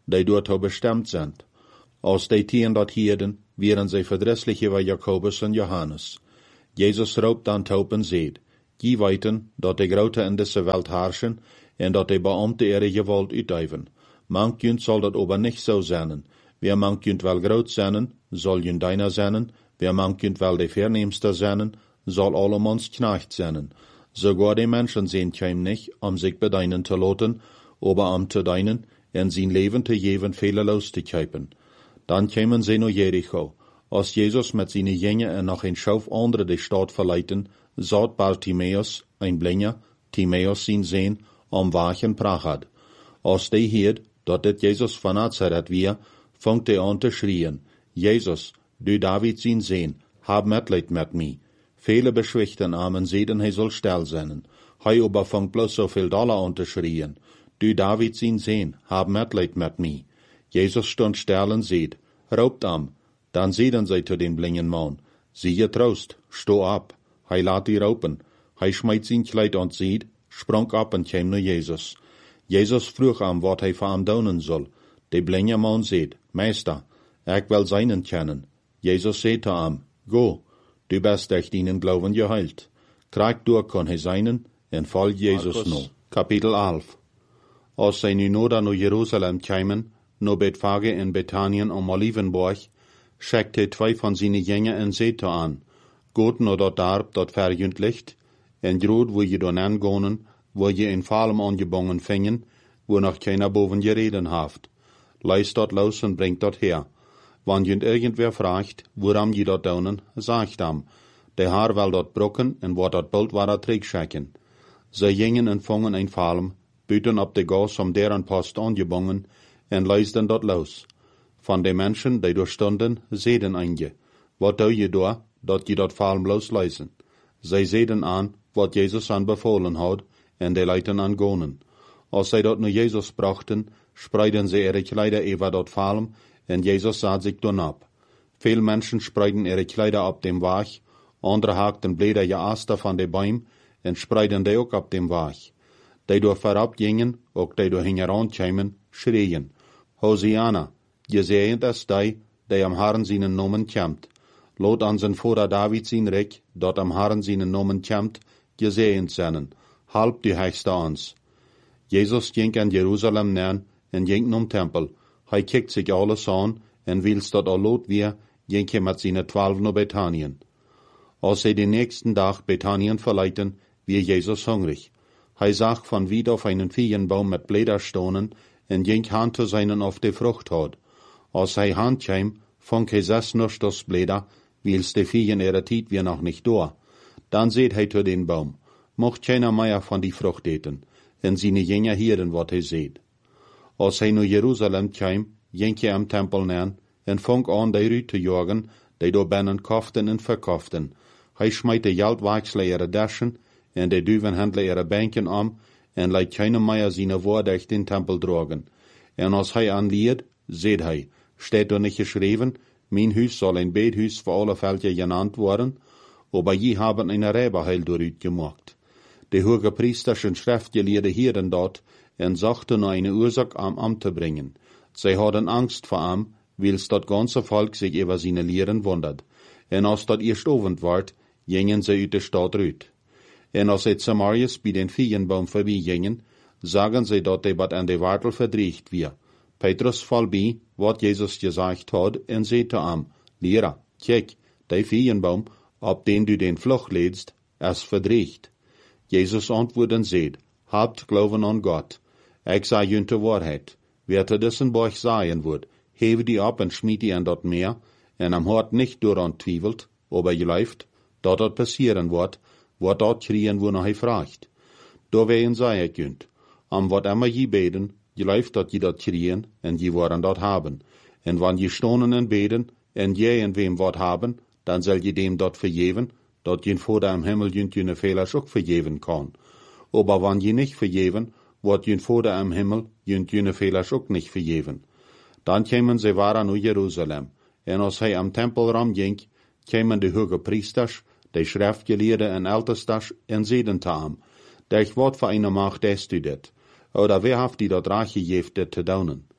die dort bestimmt sind. Als die Tieren dort hielden, wären sie verdrisslich über Jakobus und Johannes. Jesus roept dan toe en zegt, die weten dat de grote in deze Welt herrschen en dat de Beamte ihre Gewalt uitoefenen. Manchjunt zal dat aber nicht so zijn. Wer manchjunt wel groot zijn, zal junt deiner zijn. Wer manchjunt wel de verneemste zijn, zal allemans knecht zijn. Sogar die Menschen sind keim nicht, sich bedeinen te laten, aber te deinen en zijn Leben te geven fehlerlos te kuipen. Dan kämen sie nach Jericho. Als Jesus met zijn Jünger en nog een Schauf andere de Stadt verleiten, zat Bartimäus, ein Blinder, Timäus zijn Sohn, am Wachen prachat. Als die hiert, dat dit Jesus van Nazareth weer, fangt an te schrien, Jesus, du David zijn Sohn, hab Mitleid met mij. Viele beschwichten en zeiden hij zal stil zijn. Hij aber fangt bloß so viel Dollar an te schrien, du David zijn Sohn, hab Mitleid met mij. Jesus stond stil en zeid, raubt Dan zeiden zij zu den blinden Mann, zie je troost, sto ab. Hij laat die raupen. Hij smijt zijn kleid aan ziet, sprong op en kwam naar Jezus. Jezus vroeg wat hij voor hem doen zal. De blinde man zei, Meester, ik wil zijnen kennen. Jezus zei te hem, go, du bist durch deinen Glauben geheilt. Krijg door kon hij zijnen en volg Jezus nu. Kapitel 11. Als zij nu nodig naar Jeruzalem kwamen, naar Bethphage en Bethanien om Olivenborg, schickte twee van zijn Jünger en zei te aan, Goed naar dat dorp dat verjunt ligt, en groot wo je dan aangonen, wo je een Falm angebogen vingen, wo noch keiner boven gereden haft. Leist dat los en bringt dat her. Wann jent irgendwer fragt, woran je dat daunen, sagt am, de haar wel dat brokken en wat dat bult war dat terugschicken. Ze gingen en vongen een Falm, buiten op de gas om deren post angebogen, en leisten dat los. Van de mensen die doorstonden, zeiden einige, wat doe je door, dat je dat Falm losleisen? Zij zeiden aan, wat Jezus aanbevolen had, en de leiten aan gonen. Als zij dat naar Jezus brachten, spreiden ze ihre Kleider über dat Falm, en Jezus sah zich dan ab. Veel mensen spreiden ihre Kleider op dem Weg, andere haakten Blätter Jaaster van de Bäum, en spreiden die ook op dem Weg. Die door verab gingen, ook die door hingeran kwamen, schreien, Hosiana, gezegend is die am Herrn zijn Namen komt. Lot an zijn Vater David zijn Reich, dat am Herrn zijn Namen komt, gezegend zijn. Halb die Höchste ans. Jesus ging an Jerusalem nähen en ging nom Tempel. Hij kijkt zich alles aan en wils dat al lot weer, ging hij met zijn 12 naar Bethanien. Als hij den nächsten Tag Bethanien verleiten, wie Jesus hungrig. Hij zag van wied auf einen Feigenbaum met Blätter stonen en ging hand zu seinen auf de Frucht had. Als hij hand kwam, fang hij 6 noch das Blätter, wils de Fiegen ihre Tiet weer noch nicht door. Dan seht hij zu den Baum, mocht keiner mehr von die Frucht eten, en seine Jünger hieren wat hij seht. Als hij naar Jerusalem kwam, ging hij am Tempel nähen, en fang an die Rüt te jagen, die door binnen koften en verkoften. Hij smijt de Geldwechsler ihre Daschen, en de Duvenhändler ihre Bänken am, en leidt keine mehr seine Worte durch den Tempel dragen. En als hij anliert, seht hij, steht er nicht geschrieben, mein Hüs soll ein Bethuis für alle Völker genannt worden, aber je haben eine Räberheil dorüt gemacht. Die hohepriesterschen Schriftgelehrten hielten dort en sagten eine Ursache am Amt zu bringen. Sie hatten Angst vor ihm, wils das ganze Volk sich über seine Lehren wundert. En als dat erst Abend ward, gingen sie uit de Stadt rüt. En als sie Samarias bei den Feigenbaum vorbeigingen, sagen sie dat de wat an de Wartel verdriecht wir. Petrus fall bei, wat Jesus gesagt hat, en zei te ihm, Lehrer, kijk, de Feigenbaum, op den du den Fluch lädst, is verdriecht. Jesus antwoordt en zei, habt Glauben an Gott. Ik zei junt de Wahrheit. Wer te dessen Borg sagen wird, hebe die ab en schmied die an dat Meer, en am Hort nicht daran twiebelt, aber geläuft, dat dat passieren wird, wat dat kriegen, wo noch hij fragt. Da wehen sei ik junt, am wat immer je beten, geläuft dat je dat kriegen, en je worden dat haben. En wann je stonen en beten, en je en wem wat haben, dan zal je dem dat vergeven, dat je Vader im Himmel junt je Fehlers ook vergeven kan. Aber wann je nicht vergeven, wordt je Vader im Himmel junt je Fehlers ook nicht vergeven. Dan kämen ze waren naar Jerusalem, en als hij am Tempelraum ging, kämen de hoge priesters, de schriftgeleerden en ältestas, en zeiden te hem, durch wat voor eine Macht hast du dit? Oder wer haft die dat Reich gegeven dit te doen?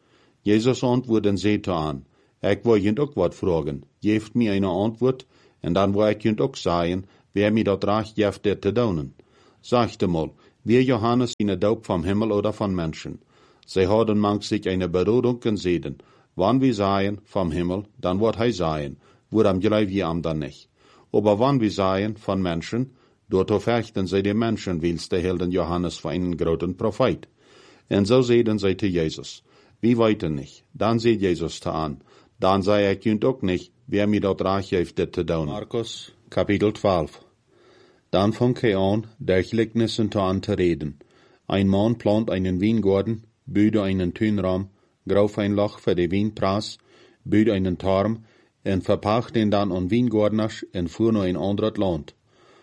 Jesus antwoordde en zei aan, ik wil je ook wat vragen. Geeft mij een antwoord, en dan wil ik je ook zeggen, wer mij dat recht geeft dit te doen. Zegt mal, wie Johannes in doop van Himmel oder van Menschen? Zij hadden manch sich eine Berodung gesehen. Wann wir sagen, vom Himmel, dann wird hij sagen, woran geloof je am dann nicht? Aber wann wir sagen, von Menschen, dort verchten zij de Menschen, wils de Helden Johannes für einen großen Prophet. En so zeiden zij te Jezus, wie weten nicht. Dan zei Jezus te aan, dan zei ik junt ook nicht, wer mir dat recht heeft dit te doen. Markus, Kapitel 12. Dan fang hij an, der Gleichnissen te reden. Ein Mann plant einen Weingarten, bouwde einen Tuinraum, grauf ein Loch für de Weinpras, bouwde einen Turm, en verpacht den dan aan Wijngaardners en voer naar een ander land.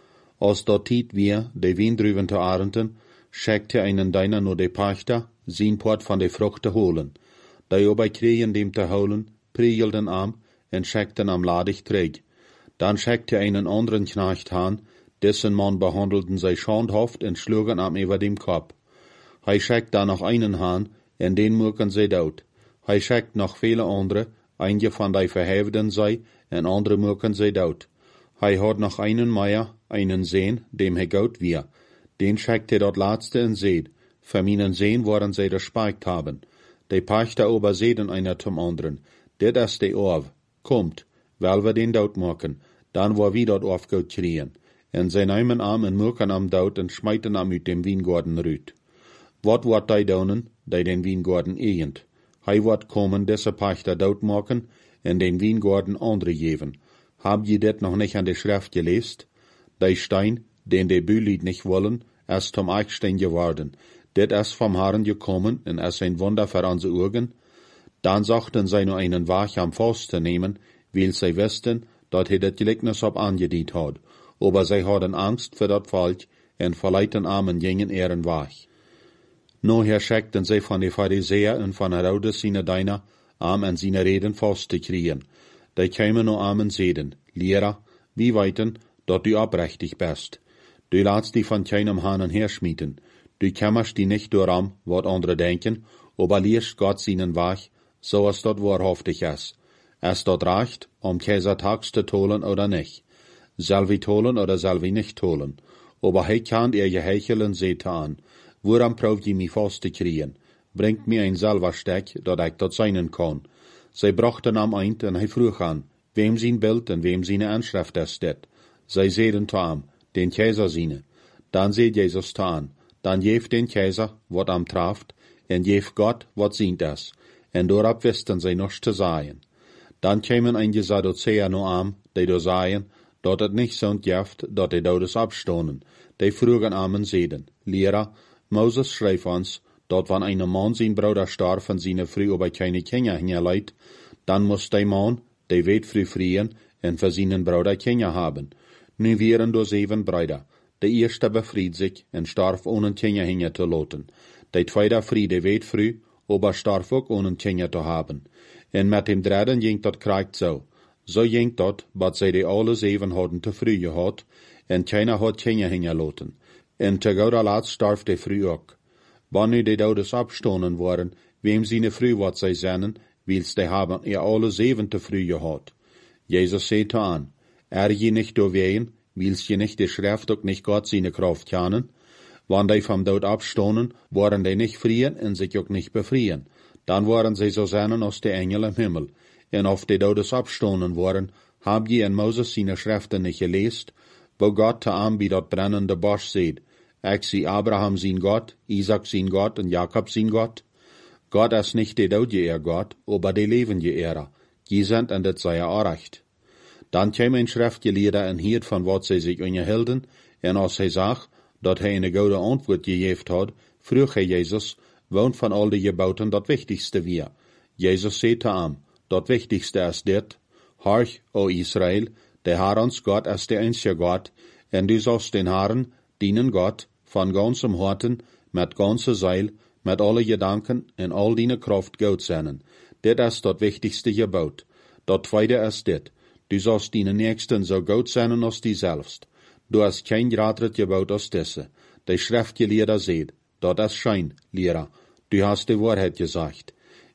Als dat tijd weer de Wijndruven te arenden, schickte einen Deiner naar de Pachter, zijn Port van de Frucht te holen. Die aber kregen dem te holen, priegelden am, en schickten am ladig terug. Dan schickte einen anderen Knecht aan, dessen Mann behandelten zij schandhaft en schlugen am über dem Kopf. Hij schickt dan noch einen aan, en den moeken zij dood. Hij schickt noch viele andere, einige van die verhefden zij, en andere moeken zij dood. Hij had noch einen Meier, einen Seen, dem hij goud weer. Den schickte dat laatste en zeed. Für meinen Seen waren zij gespeikt haben. De Pachter aber zeiden einer zum anderen, dit is de Orv, kommt, weil wir den dood maken, dan war wie dat Orv goud kriegen. En zij nemen am en moeken am dood en smijten am uit dem Wijngarten ruut. Wat wordt die doen, die den Wijngarten egent? Hij wordt komen deze Pachter dood maken en den Wijngarten andere geven. Hab je dit nog nicht an de Schrift geleest? Die Stein, den de Bülied nicht wollen, ist zum Eichstein geworden. Dit is vom Herrn gekommen en is ein Wunder für unsere Augen. Dan sagten zij nur einen Wach am Faust te nemen, weil zij wisten, dat hij dit Gleichnis op angedient had. Aber zij hadden Angst für dat Volk en verleiten armen gingen ihren Wach. Nachher schickten zij von de Pharisäer en von Herodes seine Diener, am en seine Reden vast te kriegen. Die kämen nur am en zeiden, Lehrer, wie weiten, dat du oprechtig bist. Du laatst die von keinem Hanen herschmieden. Du kämmerst die nicht door am, wat andere denken, aber liest Gott seinen Wach, so als dat wahrhaftig is. Is dat recht, Kaisertags te tolen oder nicht? Soll wir tolen oder soll wir nicht tolen? Aber hij kann ihr gehechelen seht an. Woran proeft je mich vast te kriegen? Bringt mir ein Silbersteck, dat ik dat zijn kan. Zij brachten am eind en hij vroeg aan, wem zijn Bild en wem zijn Anschrift is dit? Zij zeiden te am, den Kaiser ziene. Dan zei Jezus te aan, dan geef den Kaiser, wat am traft, en geef Gott, wat zient is. En doorop wisten zij nog te zeggen. Dan kwamen einige Sadduzäer no am, die do sagen, dat het nicht zo'n jeft, dat de dodes abstonen. Die vroegen am en zeiden, Lehrer, Moses schreef ons, dat wann een man zijn Bruder starf en zijn vrouw bij keine Kinder hingerleidt, dan moest die man, die weet vrouw vrijen, en voor zijn Bruder Kinder haben. Nu wären do 7 Brüder. De eerste befried sich en starf ohne Kinder hinger te laten. De tweede vriende weet vrouw, aber starf ook ohne Kinder te haben. En met dem dritten ging dat krijgt zo. Zo ging dat, wat zij de alle 7 hadden te vroeg gehad, en keiner had Kinder hinger laten. En te gouder laat starf de vrouw ook. Wanneer de dodes abstonen waren, wem seine vrouw wat zij zennen, wils de haben alle 7 te vroeg gehad. Jezus zei aan, je nicht doorween, wils je nicht de Schrift ook nicht Gott seine Kraft kennen? Wann die vom Tod abstonen, waren die nicht frien en sich ook nicht befrien. Dan waren sie so sennen als de Engel im Himmel. En of de dodes abstonen waren, hab je in Moses seine Schriften nicht geleest, wo Gott te aan bij dat brennende Bosch seht, ik zie Abraham zijn Gott, Isaac zijn Gott en Jakob zijn Gott. Gott is nicht de doodje Gott, aber de levende Ehre. Je sind en dit sei er recht. Dan kwam een schriftgeleerde en hield van wat zij zich onderhielden, en als hij zag, dat hij een goede antwoord gegeven had, vroeg hij Jezus, woont van al de geboten dat wichtigste weer. Jezus zei te hem, dat wichtigste is dit, Horch, o Israël, de Herr ons God is de einzige God, en du sollst den Herrn, dienen Gott, van ganzem harten, met ganze Zeil, met alle Gedanken en al die Kraft Gott zijn. Dit is dat wichtigste gebod. Dat tweede is dit, du sollst die Nächsten so gut sein als die selbst. Du hast kein gradret gebod als diese. De Schriftgelehrte seht, dat is schijn, Lehrer. Du hast die Wahrheit gesagt.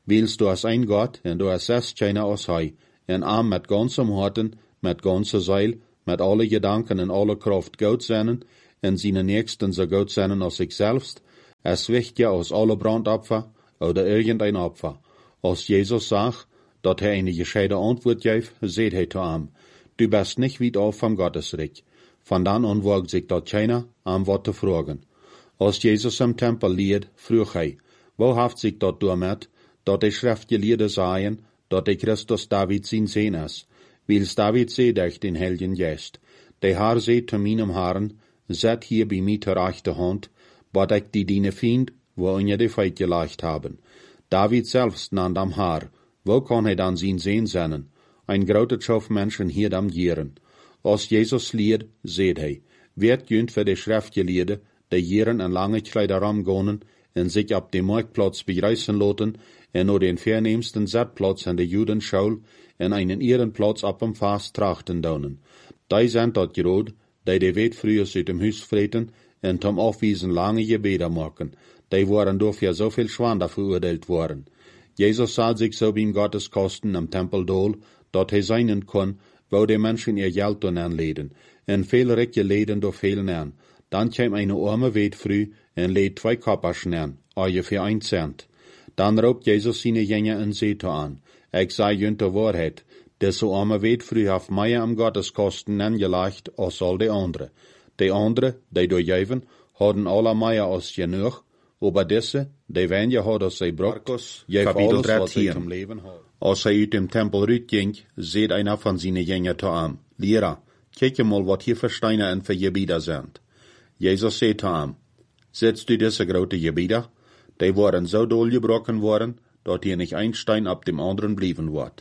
Willst du als ein Gott, en du assest keiner als hij, en arm met ganzem harten, met ganze Seil, met alle Gedanken en alle Kraft Gott seinen, en seine Nächsten so Gott seinen als sich selbst, es wicht ja aus alle Brandopfer oder irgendein Opfer. Als Jesus sagt, dat hij eine gescheide Antwort geeft, seht hij zu ihm, du bist nicht weit auf vom Gottesreich. Von dann an wagt sich dat keiner, wat te fragen. Als Jesus im Tempel lied, vroeg hij, wo haft sich dat damit, dat de Schriftgelehrten sagen, dat de Christus David zijn Sohn is. Wils David zei durch den Heiligen Geist, de Herr zei zu meinem Herrn, zet hier bij mij ter rechte Hand, wat ik die deine Fiend, wo in je de Feit gelegt haben. David selbst nannt am Herr, wo kann hij dan zijn Sohn sein? Ein groter Schauf Menschen hier am Gieren. Als Jesus lied, seht hij, werd jünt für de Schriftgelehrten, de Gieren en lange Kleider ramgonen, en sich ab dem Marktplatz begreißen lassen, en nur den verneemsten Zetplatz in de Judenschaul, en einen Ehrenplatz ab dem Fast trachten daunen. Die sind dat gerod, die de weet früher uit dem Huis vreten, en zum Aufwiesen lange Gebete machen. Die waren dafür so viel Schwander verurteilt worden. Jesus sah sich so beim Gotteskosten am Tempeldol, dat hij seinen kon, wo die Menschen ihr Geld anleden, en viel Recke leden durch viel nern. Dann kam eine arme weet früh en leed 2 Kopperschen nern, für 1 Cent. Dann roept Jesus seine Jünger en zei aan, ik zei junt de waarheid, deze arme weet früh heeft meer am Gotteskosten angelegt als al die andere. Die andere, die doorgeven, hadden alle meer als genoeg, aber deze, die weniger had als zij brocht, geef alles wat zij zum Leben had. Als hij uit dem Tempel uitging, zei einer van zijn Jünger te aan, Lehrer, kijk mal wat hier für Steine en für Gebieter sind. Jesus zei te aan, setzt du diese grote Gebieter? Die waren so doorgebrochen worden, dat hier nicht ein Stein ab dem anderen blieben wird.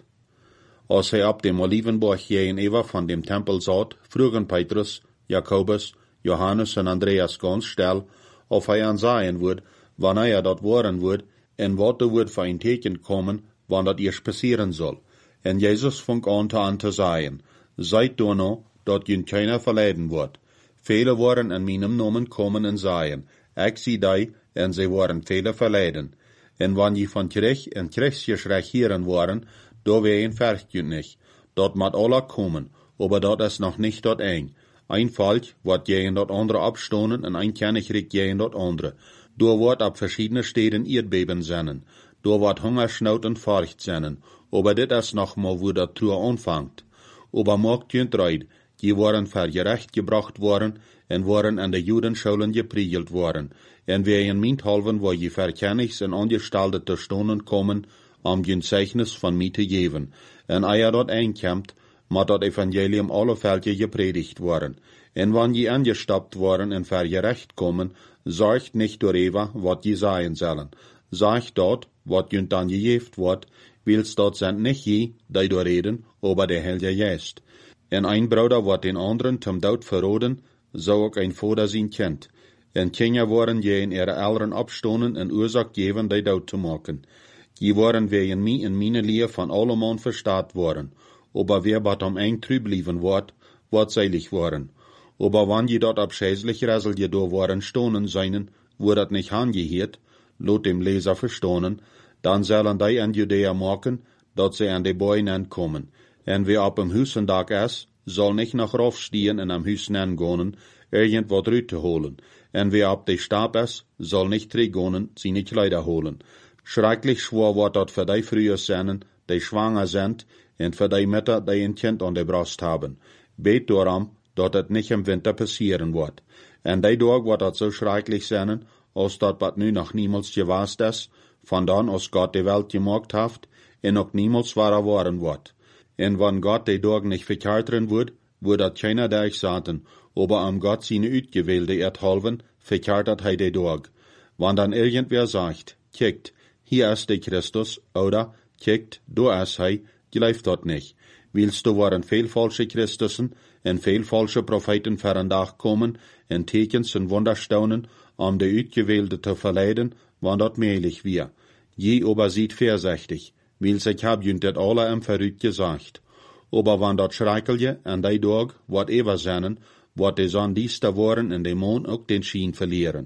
Als hij ab dem Olivenberg gegenüber von dem Tempel saß, frugen Petrus, Jakobus, Johannes und Andreas ganz still, ob hij ansehen wird, wann er dat worden wird, en wat er wird für ein Teken kommen, wann dat erst passieren soll. En Jesus fing an zu sagen, seid du noch, dat jün keiner verleiden wird. Viele waren in meinem Namen kommen und sagen, ich sie die, en sie waren viele verleiden. En wann je van Krieg en Kriegsgeschrech hören waren, da wär ein Verchtjünt nicht. Dort mat alle kommen, aber dort ist noch nicht dort ein. Ein Volk wird gegen dort andere abstonen und ein Königreich gegen dort andere. Da wird ab verschiedene Städten Erdbeben sein. Da wird Hungersnot und Furcht sein. Aber dit ist noch mal, wo der Tour anfängt. Aber mag jünt reid, die waren für gerecht gebracht worden en waren an de Judenschulen gepriegelt worden. En wer in Minthalven, wo je verkennigs en angestaltete Stunden kommen, jün Zeichnis von mir te geben. En eier dort einkämmt, mat dat Evangelium alle Völker gepredigt worden. En wann je angestoppt worden en vergerecht kommen, sorgt nicht darüber, wat je sagen sollen. Sagt dort, wat jünt dann gejeft wird, wils dort sind nicht je, die do reden, aber der Heilige Geist. En ein Bruder wird den anderen zum Tod verroden, so auch ein Vater sein Kind. En Kinder waren je in ihre Eltern abstonen en Ursache geben, die Tod zu machen. Die waren wegen mij in meine Leer von allemal verstaat worden. Aber wer bat eng trüb blieben wird seilig worden. Aber wann je dort abschäßlich Räsel je do waren stonen seinen, wo dat nicht angehiert, lot dem Leser verstonen, dann sollen die an Judäa machen, dat sie an die Beine kommen. En wer ab dem Hüsendag ist, soll nicht nach raufstehen en am Hüsen angehen, irgendwas rüt zu holen. En wer ab de Stab ist, soll nicht trägonen, seine Kleider holen. Schrecklich schwor wird dort für die früher sein, die schwanger sind, und für die Mütter, die ein Kind an der Brust haben. Bet darum, dass es nicht im Winter passieren wird. En die Tag wird dort so schrecklich sein, als dat wat nu noch niemals gewast ist, von dann als Gott die Welt gemacht hat, und auch niemals wahrer worden wird. En wann Gott die Tag nicht verkehrt wird, wird dat keiner der ich sagen, aber am Gott seine Utgewählte erhalten, verkehrt hij die Tag. Wann dann irgendwer sagt, kickt, hier ist der Christus, oder, kickt, da ist hij, gleift dort nicht. Willst du waren viel falsche Christussen en viel falsche Propheten verandach kommen, en Tekens en Wunderstaunen, die Utgewählte zu verleiden, wann dort möglich wir. Je aber sieht vorsichtig, weil sich hab jünt dat alle am Verrückt gesagt. Aber wann dort schreikelje, an die Tag, wat ever seinen, wat die Sonne diester worden en de Mond auch den Schien verlieren.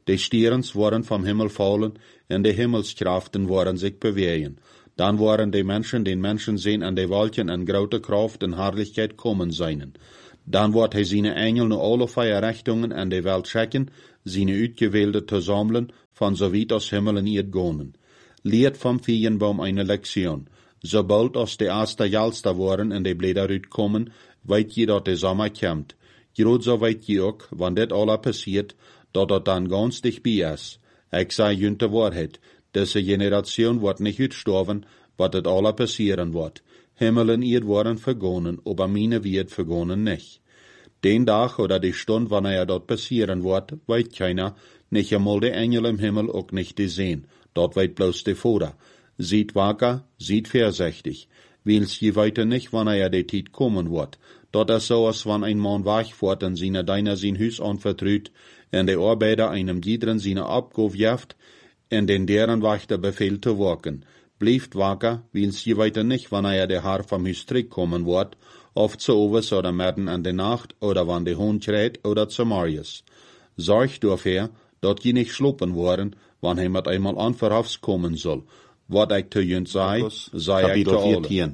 Die Sterns waren vom Himmel fallen, en de Himmelskraften waren sich bewegen. Dan waren die Menschen den Menschen sehen an de Wolken en grote Kraft en Herrlichkeit kommen seinen. Dan wordt hij seine Engel naar alle vier richtungen an de Welt schicken, seine Uitgewählte te sammeln, van so weit aus Himmel en Erd gonen. Leert vom Feigenbaum eine Lektion. Sobald als de erste Jalster waren en de Blätter uitkommen, weet je dat de Sommer kommt. Groot zo weet je ook, wanneer dit alle passiert, dat het dan ganz dichtbij is. Ik zei junt de waarheid, deze Generation wordt niet uitsterven, wat het alle passieren wordt. Himmel en Erd worden vergonnen, aber meine wird vergonnen nicht. Den Tag oder die Stunde, wanneer dat passieren wordt, weet keiner, nicht einmal de Engel im Himmel ook nicht die sehen, dat weet bloß de Vater. Seid wacker, seid vorsichtig, wils je weet nicht, wanneer die Tijd kommen wordt. Dat is so, als wann ein Mann wegfährt en seine Deiner sein Hus anvertraut, en de Arbeiter einem jederen seine Abgabe jaft, en den deren Wächter befehlt te werken. Blijft wacker, wils je weet nicht, wanneer der Herr vom Hus kommen wordt, of zu overs oder midden an de Nacht, oder wann de Hond schreit, oder zu Marius. Zorg dafür, dat je nicht schloppen worden, wann hij met einmal anverhafs kommen soll. Wat ik te junt zei ik te alle.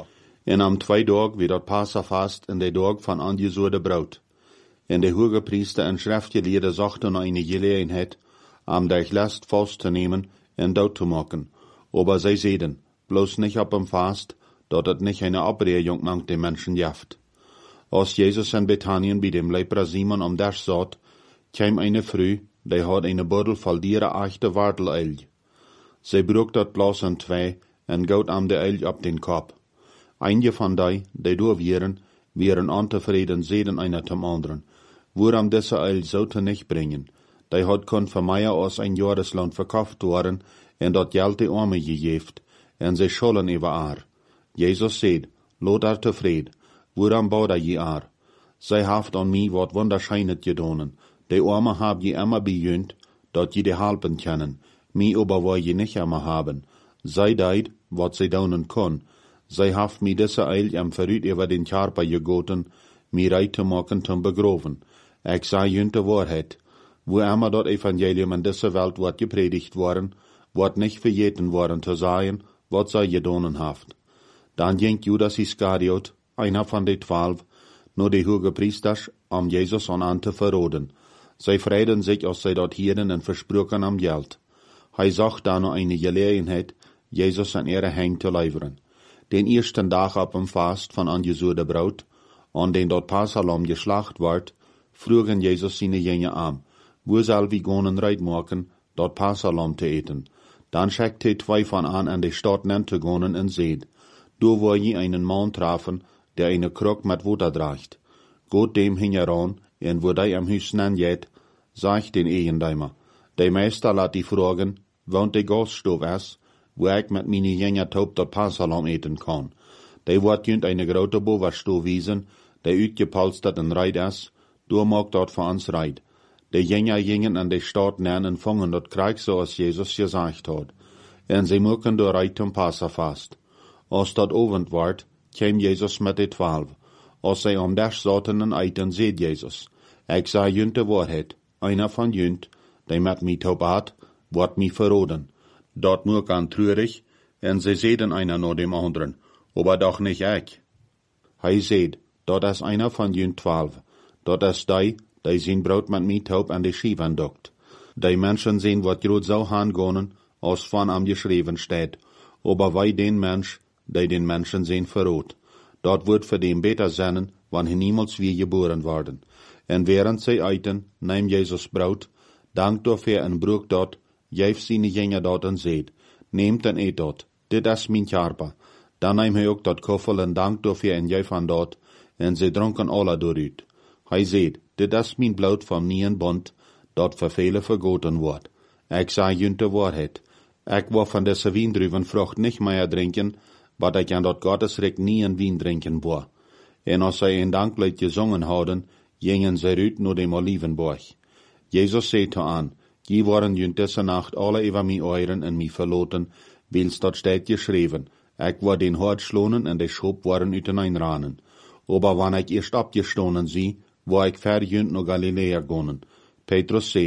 En am 2 Tag wie dat Passafast in de Tag van angezoorde Braut. En de hoge Priester en schriftgeleerde zochten eine Gelegenheit, am der Last festzunehmen en dood te maken. Aber zij zeiden, bloß nicht ab dem Fast, dat het nicht eine Abregung mangt den Menschen jaft. Als Jesus in Bethanien bei dem Leper Simon am Dasch zat, kwam eine Frau, die had eine Bordel voll dieren echte Warteleil. Zij brok dat bloß in 2 en goot am de Eil op den Kopf. Einige van die door wären untevreden zeden einer zum anderen. Woran diese Eil sollte nicht bringen. Die had kon für mehr als ein Jahreslohn verkauft worden en dat Geld de Arme gegeft, en sie schollen über haar. Jesus seht, lot haar tevreden, woran bouwt je haar? Zij haft an mi wat wunderscheinet gedonen. De Arme hab je immer bejönt, dat je de helpen können. Mi aber wo je nicht immer haben. Zij deed, wat zij donen kon. Zij haft mi diese Eil am Verrüt über den Körper gegoten, mi reit te maken zum begroven. Ik zei junt de waarheid. Wo immer dat Evangelium in dieser Welt wordt gepredigt worden, wordt nicht vergeten worden te sagen, wat zij gedonen haft. Dan ging Judas Iskariot, einer von de 12, nur die hoge Priesters, om Jesus an te verroden. Zij vreiden sich, als zij dat hieren en versproken am Geld. Hij zag dan nog eine Gelegenheit, Jesus an ihre Hand te leveren. Den ersten Tag ab dem Fast von angezoorde Braut, an den dort Passalam geschlacht ward, vroegen Jesus seine Jünger an, wo soll wir gonen reit maken, dort Passalam te eten. Dan schickt hij 2 von an de Stadt nen te gonen en seed. Du wo je einen Mann trafen, der eine Krug mit Water draagt. Geht dem hingeran, en wo die am Hus nen jet, sagt den Eigendeimer. Der Meister laat die fragen, want de Gaststuf is, wo ik met meine Jünger taub dat Passalam eten kan. Die wordt junt eine grote Boverstuf wiesen, der uitgepolstert en reit is, du mag dat voor ons reit. De Jünger gingen an de Stadt nen en vangen dat Krieg so als Jesus gesagt hat. En sie moeken door reit zum Passafast. Als dat Abend ward, kwam Jesus met de 12. Als zij om Dasch zaten en eten, zeed Jesus, ik zei junt de waarheid, einer van junt, die met mij taubat, wordt mij verroden. Dat moek aan treurig, en zij zeiden einer naar dem anderen, aber doch nicht ik. Hij zeed, dat is einer van junt 12, dat is die zijn brood met mij taub aan de schieven dokt. Die Menschen sehen wat groot zo hangonen, als van am geschreven steht, aber wij den Mensch, die den Menschen sehen verrot. Dat wordt für den beter zijn, wann hij niemals weer geboren worden. En während zij eten, neemt Jesus brood, dankt dafür en broek dat, geeft zijn Jünger dat en zeed, neemt en eet dat, dit is mijn Körper. Dan neemt hij ook dat koffel en dankt dafür en geeft aan dat, en zij dronken alle dooruit. Hij zeed, dit is mijn bloed van nieuwen bond, dat voor velen vergoten wordt. Ik zei junt de waarheid. Ik wil van deze wijndruivenvrucht niet meer drinken, wat ik aan dat Gottesrecht nie in Wien drinken wil. En als zij een danklied gezongen hadden, gingen zij uit naar dem Olivenberg. Jesus zei te aan, die waren junt deze nacht alle over mij euren en mij verloten, wils dat steht geschreven. Ik word den hart schlonen en de schop waren uiteinandranen. Aber wanneer ik eerst abgestonen zie, wo ik ver junt naar Galilea gonen. Petrus zei,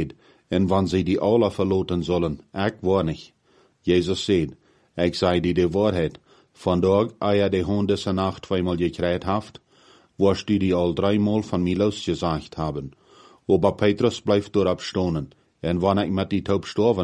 en wann sie die alle verloten sollen, ich war nicht. Jesus sagt, ich sei dir die Wahrheit, vandaag eier de Hund diese Nacht zweimal gekriegt haft, wirst du die all 3-mal von mir losgesagt haben. Aber Petrus bleibt dort abstonen, en wann ich mit die Taub gestorben